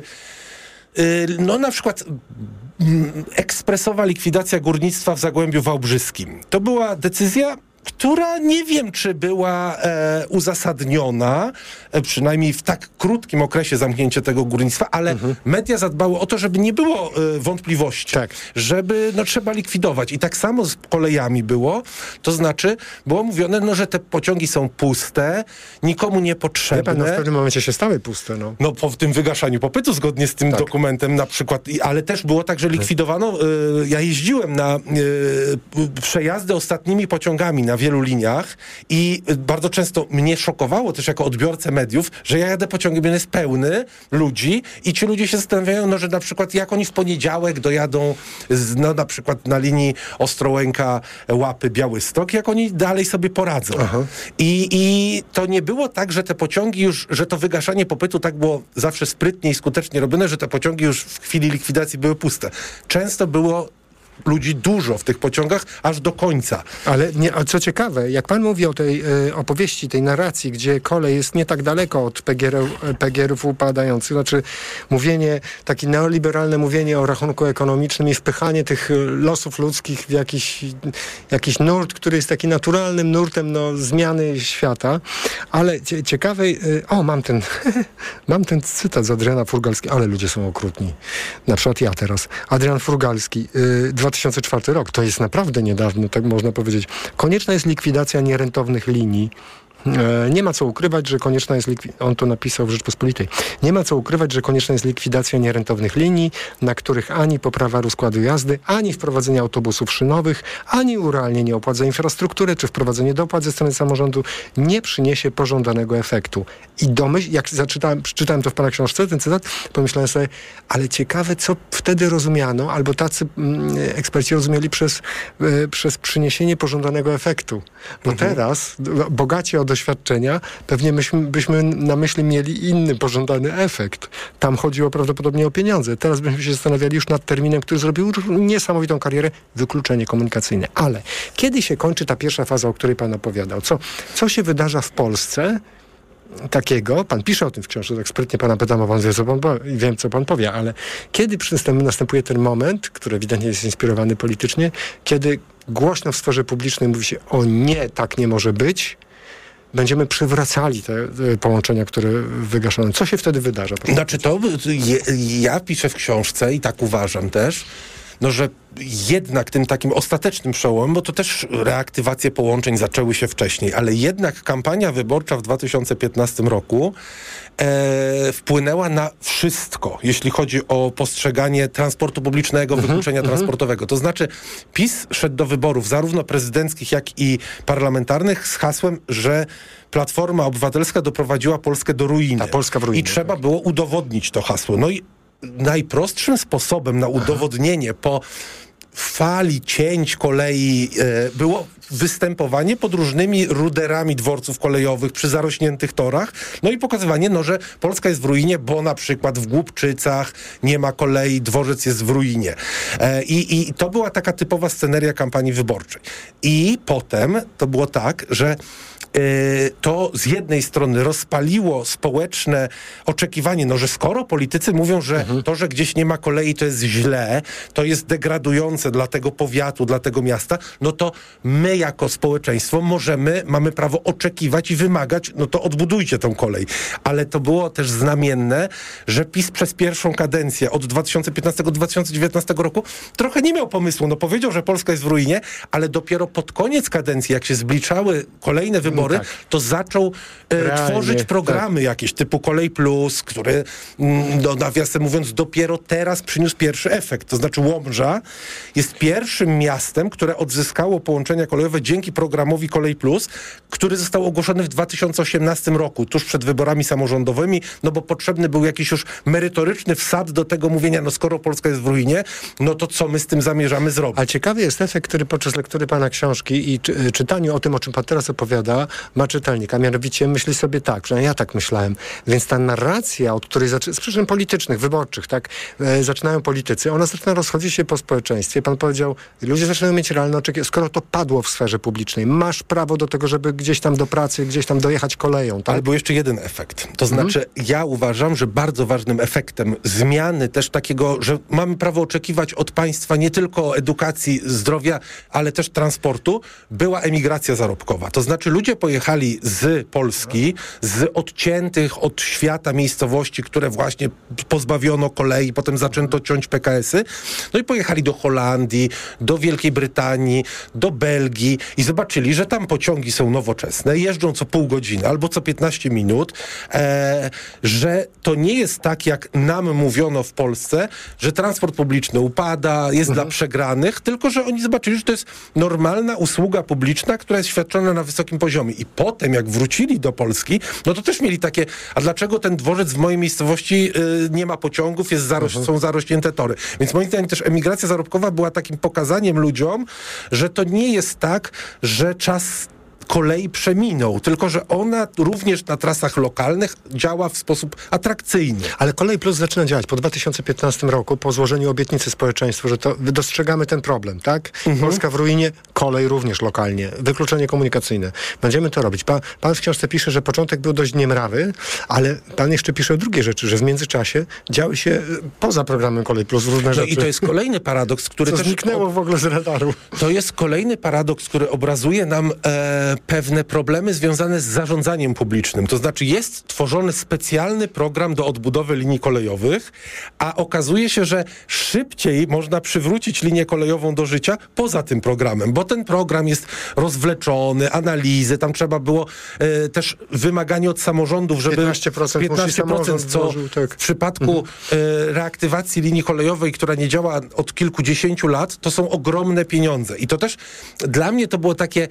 na przykład ekspresowa likwidacja górnictwa w Zagłębiu Wałbrzyskim. To była decyzja, która nie wiem, czy była uzasadniona, przynajmniej w tak krótkim okresie zamknięcia tego górnictwa, ale media zadbały o to, żeby nie było wątpliwości, żeby trzeba likwidować. I tak samo z kolejami było, to znaczy było mówione, że te pociągi są puste, nikomu niepotrzebne. W pewnym momencie się stały puste. Po tym wygaszaniu popytu, zgodnie z tym dokumentem na przykład, ale też było tak, że likwidowano, ja jeździłem na przejazdy ostatnimi pociągami na wielu liniach i bardzo często mnie szokowało też jako odbiorcę mediów, że ja jadę pociągiem, on jest pełny ludzi i ci ludzie się zastanawiają, że na przykład jak oni w poniedziałek dojadą na przykład na linii Ostrołęka, Łapy, Białystok, jak oni dalej sobie poradzą. I to nie było tak, że te pociągi już, że to wygaszanie popytu tak było zawsze sprytnie i skutecznie robione, że te pociągi już w chwili likwidacji były puste. Często było ludzi dużo w tych pociągach, aż do końca. Ale co ciekawe, jak pan mówi o tej opowieści, tej narracji, gdzie kolej jest nie tak daleko od PGR-ów upadających, znaczy takie neoliberalne mówienie o rachunku ekonomicznym i wpychanie tych losów ludzkich w jakiś nurt, który jest taki naturalnym nurtem zmiany świata, ale ciekawe, mam ten cytat z Adriana Furgalskiego, ale ludzie są okrutni. Na przykład ja teraz. Adrian Furgalski, 2004 rok, to jest naprawdę niedawno, tak można powiedzieć. Konieczna jest likwidacja nierentownych linii. Nie ma co ukrywać, że konieczna jest on to napisał w Rzeczpospolitej. Nie ma co ukrywać, że konieczna jest likwidacja nierentownych linii, na których ani poprawa rozkładu jazdy, ani wprowadzenie autobusów szynowych, ani urealnienie opłat za infrastrukturę, czy wprowadzenie dopłat ze strony samorządu nie przyniesie pożądanego efektu. I jak przeczytałem to w pana książce, ten cytat, pomyślałem sobie, ale ciekawe, co wtedy rozumiano, albo tacy eksperci rozumieli przez przyniesienie pożądanego efektu. Bo teraz, bogaci o doświadczenia, pewnie byśmy na myśli mieli inny pożądany efekt. Tam chodziło prawdopodobnie o pieniądze. Teraz byśmy się zastanawiali już nad terminem, który zrobił niesamowitą karierę, wykluczenie komunikacyjne. Ale kiedy się kończy ta pierwsza faza, o której pan opowiadał? Co się wydarza w Polsce takiego? Pan pisze o tym w książce, tak sprytnie pana pytam, a pan wie, wiem, co pan powie, ale kiedy następuje ten moment, który ewidentnie jest inspirowany politycznie, kiedy głośno w sferze publicznej mówi się, o nie, tak nie może być, będziemy przywracali te połączenia, które wygaszono. Co się wtedy wydarza? Znaczy ja piszę w książce i tak uważam też, że jednak tym takim ostatecznym przełomem, bo to też reaktywacje połączeń zaczęły się wcześniej, ale jednak kampania wyborcza w 2015 roku wpłynęła na wszystko, jeśli chodzi o postrzeganie transportu publicznego, wykluczenia transportowego. To znaczy PiS szedł do wyborów zarówno prezydenckich, jak i parlamentarnych z hasłem, że Platforma Obywatelska doprowadziła Polskę do ruiny. Ta Polska w ruinie. I trzeba było udowodnić to hasło. No i najprostszym sposobem na udowodnienie po fali cięć kolei było występowanie pod różnymi ruderami dworców kolejowych przy zarośniętych torach, no i pokazywanie, że Polska jest w ruinie, bo na przykład w Głubczycach nie ma kolei, dworzec jest w ruinie. I to była taka typowa sceneria kampanii wyborczej. I potem to było tak, że to z jednej strony rozpaliło społeczne oczekiwanie, że skoro politycy mówią, że to, że gdzieś nie ma kolei, to jest źle, to jest degradujące dla tego powiatu, dla tego miasta, no to my jako społeczeństwo mamy prawo oczekiwać i wymagać, to odbudujcie tą kolej. Ale to było też znamienne, że PiS przez pierwszą kadencję od 2015 do 2019 roku trochę nie miał pomysłu. Powiedział, że Polska jest w ruinie, ale dopiero pod koniec kadencji, jak się zbliczały kolejne wybory, to zaczął tworzyć programy jakieś typu Kolej Plus, który, nawiasem mówiąc, dopiero teraz przyniósł pierwszy efekt. To znaczy Łomża jest pierwszym miastem, które odzyskało połączenia kolejowe dzięki programowi Kolej Plus, który został ogłoszony w 2018 roku, tuż przed wyborami samorządowymi, bo potrzebny był jakiś już merytoryczny wsad do tego mówienia, skoro Polska jest w ruinie, to co my z tym zamierzamy zrobić? A ciekawy jest efekt, który podczas lektury pana książki i czytaniu o tym, o czym pan teraz opowiada, ma czytelnik, a mianowicie myśli sobie tak, przynajmniej ja tak myślałem, więc ta narracja, od której z przyczyn politycznych, wyborczych, zaczynają politycy, ona zaczyna rozchodzić się po społeczeństwie. Pan powiedział, ludzie zaczynają mieć realne oczekiwania, skoro to padło w sferze publicznej, masz prawo do tego, żeby gdzieś tam do pracy, gdzieś tam dojechać koleją. Tak? Ale był jeszcze jeden efekt. To znaczy, ja uważam, że bardzo ważnym efektem zmiany też takiego, że mamy prawo oczekiwać od państwa nie tylko edukacji, zdrowia, ale też transportu, była emigracja zarobkowa. To znaczy, ludzie pojechali z Polski, z odciętych od świata miejscowości, które właśnie pozbawiono kolei, potem zaczęto ciąć PKS-y, i pojechali do Holandii, do Wielkiej Brytanii, do Belgii i zobaczyli, że tam pociągi są nowoczesne, jeżdżą co pół godziny albo co 15 minut, że to nie jest tak, jak nam mówiono w Polsce, że transport publiczny upada, jest dla przegranych, tylko że oni zobaczyli, że to jest normalna usługa publiczna, która jest świadczona na wysokim poziomie. I potem, jak wrócili do Polski, to też mieli takie, a dlaczego ten dworzec w mojej miejscowości nie ma pociągów, są zarośnięte tory. Więc moim zdaniem też emigracja zarobkowa była takim pokazaniem ludziom, że to nie jest tak, że czas kolei przeminął, tylko że ona również na trasach lokalnych działa w sposób atrakcyjny. Ale Kolej Plus zaczyna działać po 2015 roku, po złożeniu obietnicy społeczeństwu, że to dostrzegamy ten problem, tak? Polska w ruinie, kolej również lokalnie, wykluczenie komunikacyjne. Będziemy to robić. Pan w książce pisze, że początek był dość niemrawy, ale pan jeszcze pisze o drugiej rzeczy, że w międzyczasie działy się poza programem Kolej Plus różne rzeczy. I to jest kolejny paradoks, który co też zniknęło w ogóle z radaru. To jest kolejny paradoks, który obrazuje nam pewne problemy związane z zarządzaniem publicznym. To znaczy jest tworzony specjalny program do odbudowy linii kolejowych, a okazuje się, że szybciej można przywrócić linię kolejową do życia poza tym programem, bo ten program jest rozwleczony, analizy, tam trzeba było też wymaganie od samorządów, żeby 15% co w przypadku reaktywacji linii kolejowej, która nie działa od kilkudziesięciu lat, to są ogromne pieniądze. I to też dla mnie to było takie,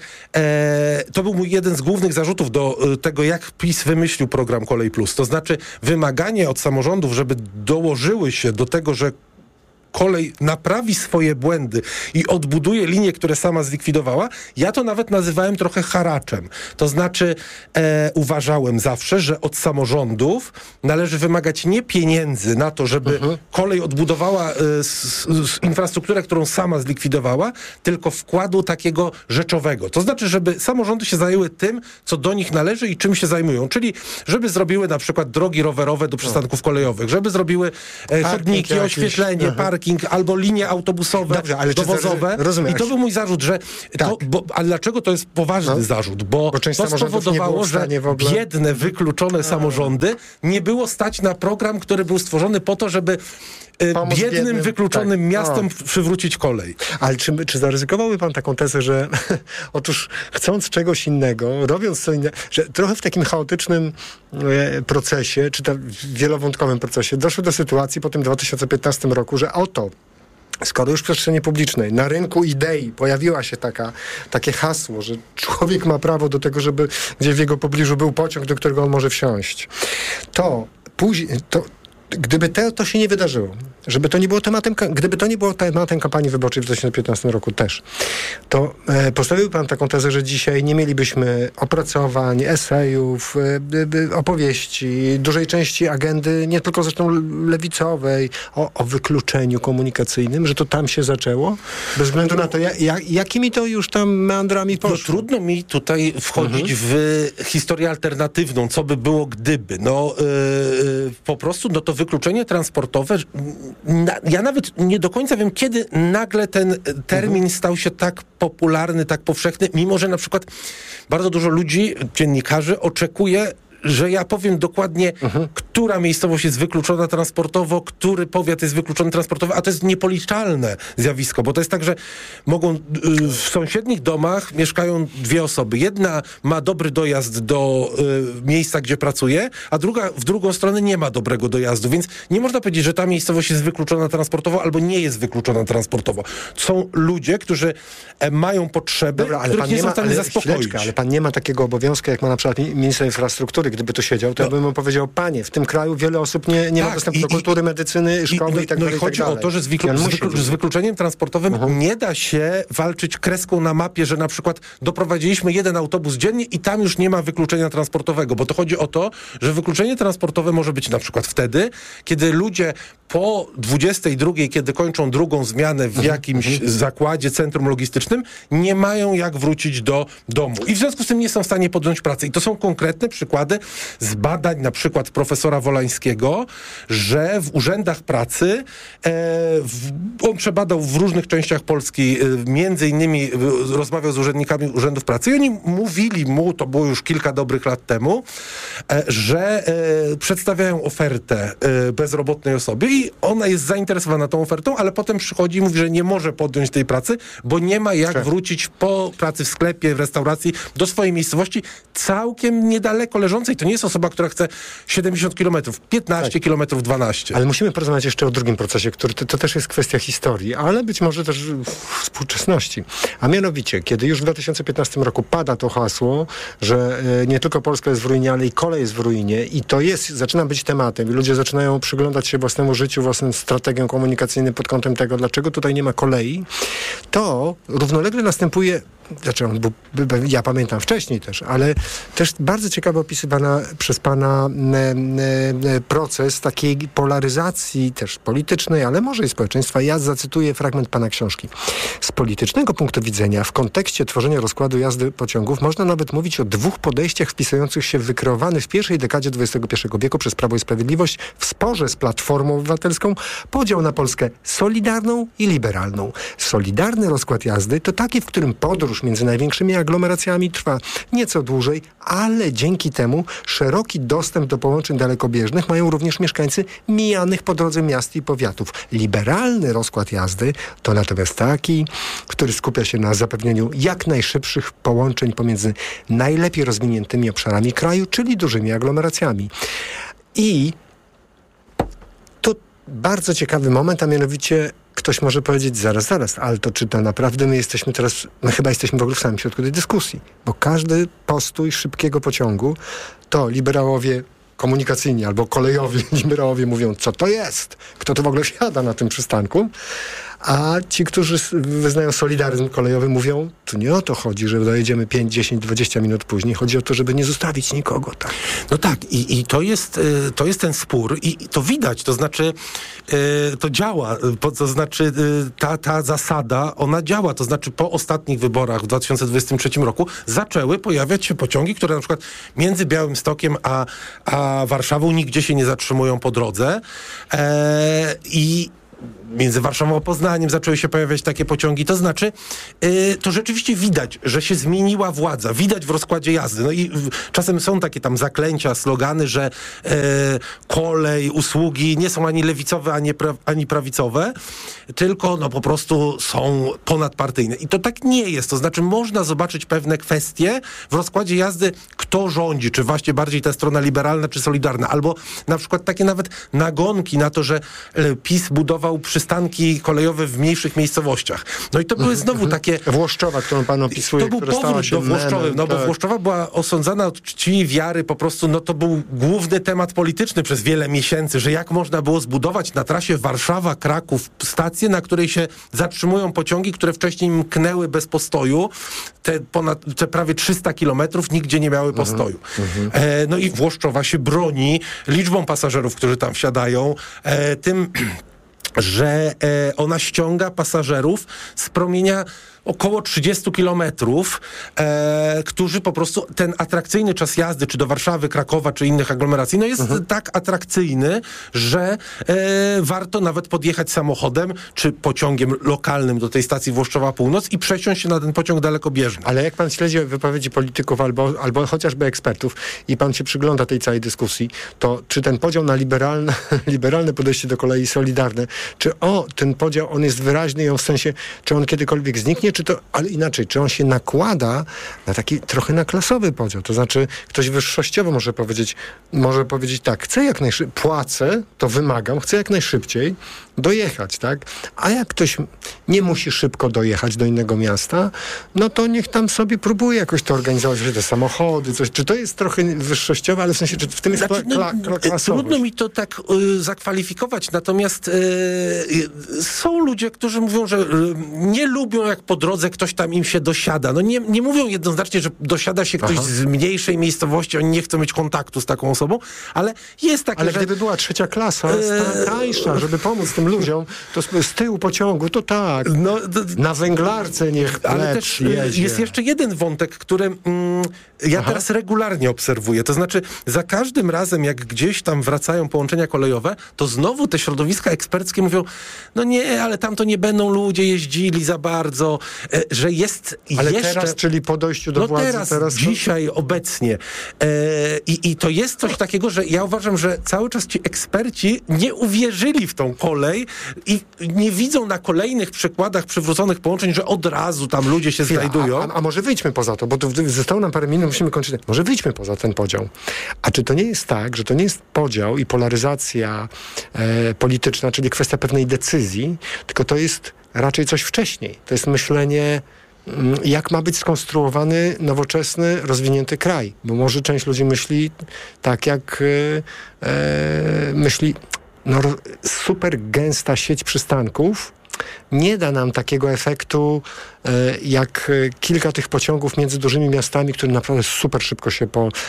to był mój jeden z głównych zarzutów do tego, jak PiS wymyślił program Kolej Plus. To znaczy wymaganie od samorządów, żeby dołożyły się do tego, że kolej naprawi swoje błędy i odbuduje linie, które sama zlikwidowała, ja to nawet nazywałem trochę haraczem. To znaczy uważałem zawsze, że od samorządów należy wymagać nie pieniędzy na to, żeby kolej odbudowała infrastrukturę, którą sama zlikwidowała, tylko wkładu takiego rzeczowego. To znaczy, żeby samorządy się zajęły tym, co do nich należy i czym się zajmują. Czyli, żeby zrobiły na przykład drogi rowerowe do przystanków kolejowych, żeby zrobiły chodniki, oświetlenie, parking, albo linie autobusowe, dobrze, ale dowozowe. I to był mój zarzut, że ale dlaczego to jest poważny zarzut? Bo to spowodowało, że biedne, wykluczone samorządy nie było stać na program, który był stworzony po to, żeby biednym, wykluczonym miastom przywrócić kolej. Ale czy zaryzykowałby pan taką tezę, że otóż chcąc czegoś innego, robiąc co innego, że trochę w takim chaotycznym procesie, czy tam wielowątkowym procesie, doszło do sytuacji po tym 2015 roku, że oto skoro już w przestrzeni publicznej, na rynku idei pojawiła się takie hasło, że człowiek ma prawo do tego, żeby gdzie w jego pobliżu był pociąg, do którego on może wsiąść, to później... Gdyby to się nie wydarzyło, gdyby to nie było tematem kampanii wyborczej w 2015 roku też, to postawił pan taką tezę, że dzisiaj nie mielibyśmy opracowań, esejów, opowieści, dużej części agendy, nie tylko zresztą lewicowej, o wykluczeniu komunikacyjnym, że to tam się zaczęło? Bez względu na to, jakimi to już tam meandrami poszło? No trudno mi tutaj wchodzić w historię alternatywną, co by było gdyby. Po prostu, to wykluczenie transportowe, ja nawet nie do końca wiem, kiedy nagle ten termin stał się tak popularny, tak powszechny, mimo że na przykład bardzo dużo ludzi, dziennikarzy oczekuje, że ja powiem dokładnie, która miejscowość jest wykluczona transportowo, który powiat jest wykluczony transportowo, a to jest niepoliczalne zjawisko, bo to jest tak, że mogą w sąsiednich domach mieszkają dwie osoby. Jedna ma dobry dojazd do miejsca, gdzie pracuje, a druga w drugą stronę nie ma dobrego dojazdu, więc nie można powiedzieć, że ta miejscowość jest wykluczona transportowo albo nie jest wykluczona transportowo. Są ludzie, którzy mają potrzeby, których nie są w stanie zaspokoić. Ale pan nie ma takiego obowiązku, jak ma na przykład minister infrastruktury. Gdyby tu siedział, to ja bym mu powiedział, panie, w tym kraju wiele osób nie ma dostępu do kultury, medycyny, szkoły i tak dalej. I chodzi o to, że z wykluczeniem transportowym nie da się walczyć kreską na mapie, że na przykład doprowadziliśmy jeden autobus dziennie i tam już nie ma wykluczenia transportowego, bo to chodzi o to, że wykluczenie transportowe może być na przykład wtedy, kiedy ludzie po 22, kiedy kończą drugą zmianę w jakimś zakładzie, centrum logistycznym, nie mają jak wrócić do domu. I w związku z tym nie są w stanie podjąć pracy. I to są konkretne przykłady z badań na przykład profesora Wolańskiego, że w urzędach pracy on przebadał w różnych częściach Polski, między innymi rozmawiał z urzędnikami urzędów pracy i oni mówili mu, to było już kilka dobrych lat temu, że przedstawiają ofertę bezrobotnej osobie i ona jest zainteresowana tą ofertą, ale potem przychodzi i mówi, że nie może podjąć tej pracy, bo nie ma jak wrócić po pracy w sklepie, w restauracji do swojej miejscowości, całkiem niedaleko leżącej. To nie jest osoba, która chce 70 kilometrów, 15 kilometrów, 12. Ale musimy porozmawiać jeszcze o drugim procesie, który to też jest kwestia historii, ale być może też współczesności. A mianowicie, kiedy już w 2015 roku pada to hasło, że nie tylko Polska jest w ruinie, ale i kolej jest w ruinie i to zaczyna być tematem i ludzie zaczynają przyglądać się własnemu życiu, własnym strategiom komunikacyjnym pod kątem tego, dlaczego tutaj nie ma kolei, to równolegle następuje, ja pamiętam wcześniej też, ale też bardzo ciekawie opisywana przez pana proces takiej polaryzacji też politycznej, ale może i społeczeństwa. Ja zacytuję fragment pana książki. Z politycznego punktu widzenia w kontekście tworzenia rozkładu jazdy pociągów można nawet mówić o dwóch podejściach wpisujących się w wykreowany w pierwszej dekadzie XXI wieku przez Prawo i Sprawiedliwość w sporze z Platformą Obywatelską podział na Polskę solidarną i liberalną. Solidarny rozkład jazdy to taki, w którym podróż podróż między największymi aglomeracjami trwa nieco dłużej, ale dzięki temu szeroki dostęp do połączeń dalekobieżnych mają również mieszkańcy mijanych po drodze miast i powiatów. Liberalny rozkład jazdy to natomiast taki, który skupia się na zapewnieniu jak najszybszych połączeń pomiędzy najlepiej rozwiniętymi obszarami kraju, czyli dużymi aglomeracjami. I to bardzo ciekawy moment, a mianowicie ktoś może powiedzieć, zaraz, ale to czy to naprawdę my jesteśmy teraz, chyba jesteśmy w ogóle w samym środku tej dyskusji, bo każdy postój szybkiego pociągu to liberałowie komunikacyjni albo kolejowi liberałowie mówią, co to jest, kto to w ogóle wsiada na tym przystanku, a ci, którzy wyznają solidaryzm kolejowy, mówią, tu nie o to chodzi, że dojedziemy 5, 10, 20 minut później. Chodzi o to, żeby nie zostawić nikogo. Tak? No tak, i to jest ten spór i to widać, to znaczy to działa, to znaczy ta zasada, ona działa, to znaczy po ostatnich wyborach w 2023 roku zaczęły pojawiać się pociągi, które na przykład między Białymstokiem a Warszawą nigdzie się nie zatrzymują po drodze i między Warszawą a Poznaniem zaczęły się pojawiać takie pociągi. To znaczy, to rzeczywiście widać, że się zmieniła władza. Widać w rozkładzie jazdy. No i czasem są takie tam zaklęcia, slogany, że kolej, usługi nie są ani lewicowe, ani prawicowe, tylko no po prostu są ponadpartyjne. I to tak nie jest. To znaczy, można zobaczyć pewne kwestie w rozkładzie jazdy, kto rządzi, czy właśnie bardziej ta strona liberalna, czy solidarna. Albo na przykład takie nawet nagonki na to, że PiS budował przystanki kolejowe w mniejszych miejscowościach. No i to były znowu takie... Włoszczowa, którą pan opisuje, to był powrót do Włoszczowy, bo Włoszczowa była osądzana od czci i wiary, po prostu, no to był główny temat polityczny przez wiele miesięcy, że jak można było zbudować na trasie Warszawa-Kraków stację, na której się zatrzymują pociągi, które wcześniej mknęły bez postoju, te prawie 300 kilometrów nigdzie nie miały postoju. No i Włoszczowa się broni liczbą pasażerów, którzy tam wsiadają, tym że ona ściąga pasażerów z promienia około 30 kilometrów, którzy po prostu, ten atrakcyjny czas jazdy, czy do Warszawy, Krakowa, czy innych aglomeracji, no jest tak atrakcyjny, że warto nawet podjechać samochodem, czy pociągiem lokalnym do tej stacji Włoszczowa Północ i przesiąść się na ten pociąg dalekobieżny. Ale jak pan śledzi wypowiedzi polityków albo chociażby ekspertów i pan się przygląda tej całej dyskusji, to czy ten podział na liberalne podejście do kolei solidarne, czy ten podział, on jest wyraźny i on w sensie, czy on kiedykolwiek zniknie, czy to, ale inaczej, czy on się nakłada na taki trochę na klasowy podział, to znaczy ktoś wyższościowo może powiedzieć tak, chcę jak najszybciej, płacę, to wymagam, chcę jak najszybciej dojechać, tak? A jak ktoś nie musi szybko dojechać do innego miasta, no to niech tam sobie próbuje jakoś to organizować, te samochody, coś. Czy to jest trochę wyższościowe, ale w sensie, czy w tym jest klasowość? Trudno mi to tak zakwalifikować, natomiast są ludzie, którzy mówią, że nie lubią, jak po drodze ktoś tam im się dosiada. No nie mówią jednoznacznie, że dosiada się ktoś z mniejszej miejscowości, oni nie chcą mieć kontaktu z taką osobą, ale jest takie, ale gdyby była trzecia klasa, tańsza, żeby pomóc tym ludziom, to z tyłu pociągu, to tak. No, na węglarce niech ale też jedzie. Jest jeszcze jeden wątek, który ja teraz regularnie obserwuję. To znaczy, za każdym razem, jak gdzieś tam wracają połączenia kolejowe, to znowu te środowiska eksperckie mówią, no nie, ale tam to nie będą ludzie jeździli za bardzo, że jest ale jeszcze... teraz, czyli po dojściu do władzy... Teraz dzisiaj, obecnie. I to jest coś takiego, że ja uważam, że cały czas ci eksperci nie uwierzyli w tą kolej i nie widzą na kolejnych przykładach przywróconych połączeń, że od razu tam ludzie się znajdują. A może wyjdźmy poza to, bo tu zostało nam parę minut, musimy kończyć. Może wyjdźmy poza ten podział. A czy to nie jest tak, że to nie jest podział i polaryzacja polityczna, czyli kwestia pewnej decyzji, tylko to jest raczej coś wcześniej. To jest myślenie, jak ma być skonstruowany nowoczesny, rozwinięty kraj. Bo może część ludzi myśli tak, jak myśli super gęsta sieć przystanków nie da nam takiego efektu jak kilka tych pociągów między dużymi miastami, które naprawdę super szybko się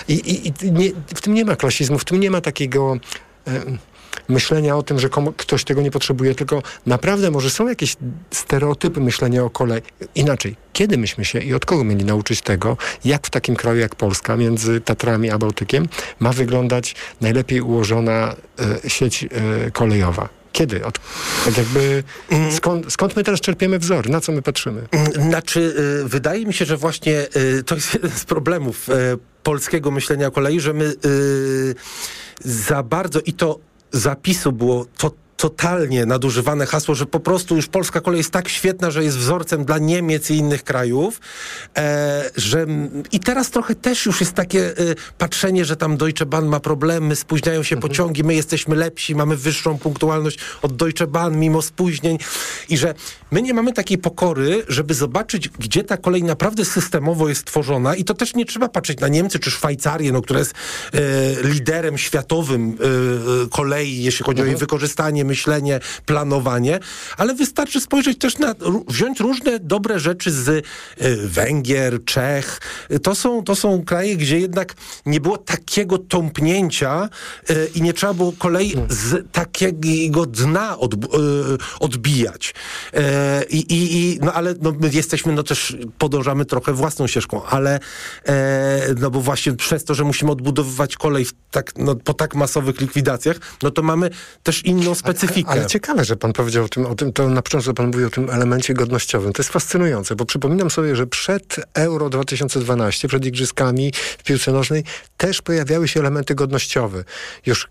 w tym nie ma klasizmu, w tym nie ma takiego myślenia o tym, że ktoś tego nie potrzebuje, tylko naprawdę może są jakieś stereotypy myślenia o kolei. Inaczej, kiedy myśmy się i od kogo mieli nauczyć tego, jak w takim kraju jak Polska, między Tatrami a Bałtykiem, ma wyglądać najlepiej ułożona sieć kolejowa? Kiedy? Tak jakby skąd my teraz czerpiemy wzór? Na co my patrzymy? Znaczy, wydaje mi się, że właśnie to jest jeden z problemów polskiego myślenia o kolei, że my za bardzo, i to zapisu było totalnie nadużywane hasło, że po prostu już polska kolej jest tak świetna, że jest wzorcem dla Niemiec i innych krajów, że i teraz trochę też już jest takie patrzenie, że tam Deutsche Bahn ma problemy, spóźniają się pociągi, my jesteśmy lepsi, mamy wyższą punktualność od Deutsche Bahn mimo spóźnień i że my nie mamy takiej pokory, żeby zobaczyć, gdzie ta kolej naprawdę systemowo jest tworzona i to też nie trzeba patrzeć na Niemcy czy Szwajcarię, no, która jest liderem światowym kolei, jeśli chodzi o jej wykorzystanie, myślenie, planowanie, ale wystarczy spojrzeć też wziąć różne dobre rzeczy z Węgier, Czech. To są kraje, gdzie jednak nie było takiego tąpnięcia i nie trzeba było kolei z takiego dna odbijać. No ale no, my jesteśmy, no też podążamy trochę własną ścieżką, ale no bo właśnie przez to, że musimy odbudowywać kolej po tak masowych likwidacjach, no to mamy też inną specyfikę. Ale ciekawe, że pan powiedział o tym, to na początku pan mówił o tym elemencie godnościowym. To jest fascynujące, bo przypominam sobie, że przed Euro 2012, przed igrzyskami w piłce nożnej też pojawiały się elementy godnościowe. Już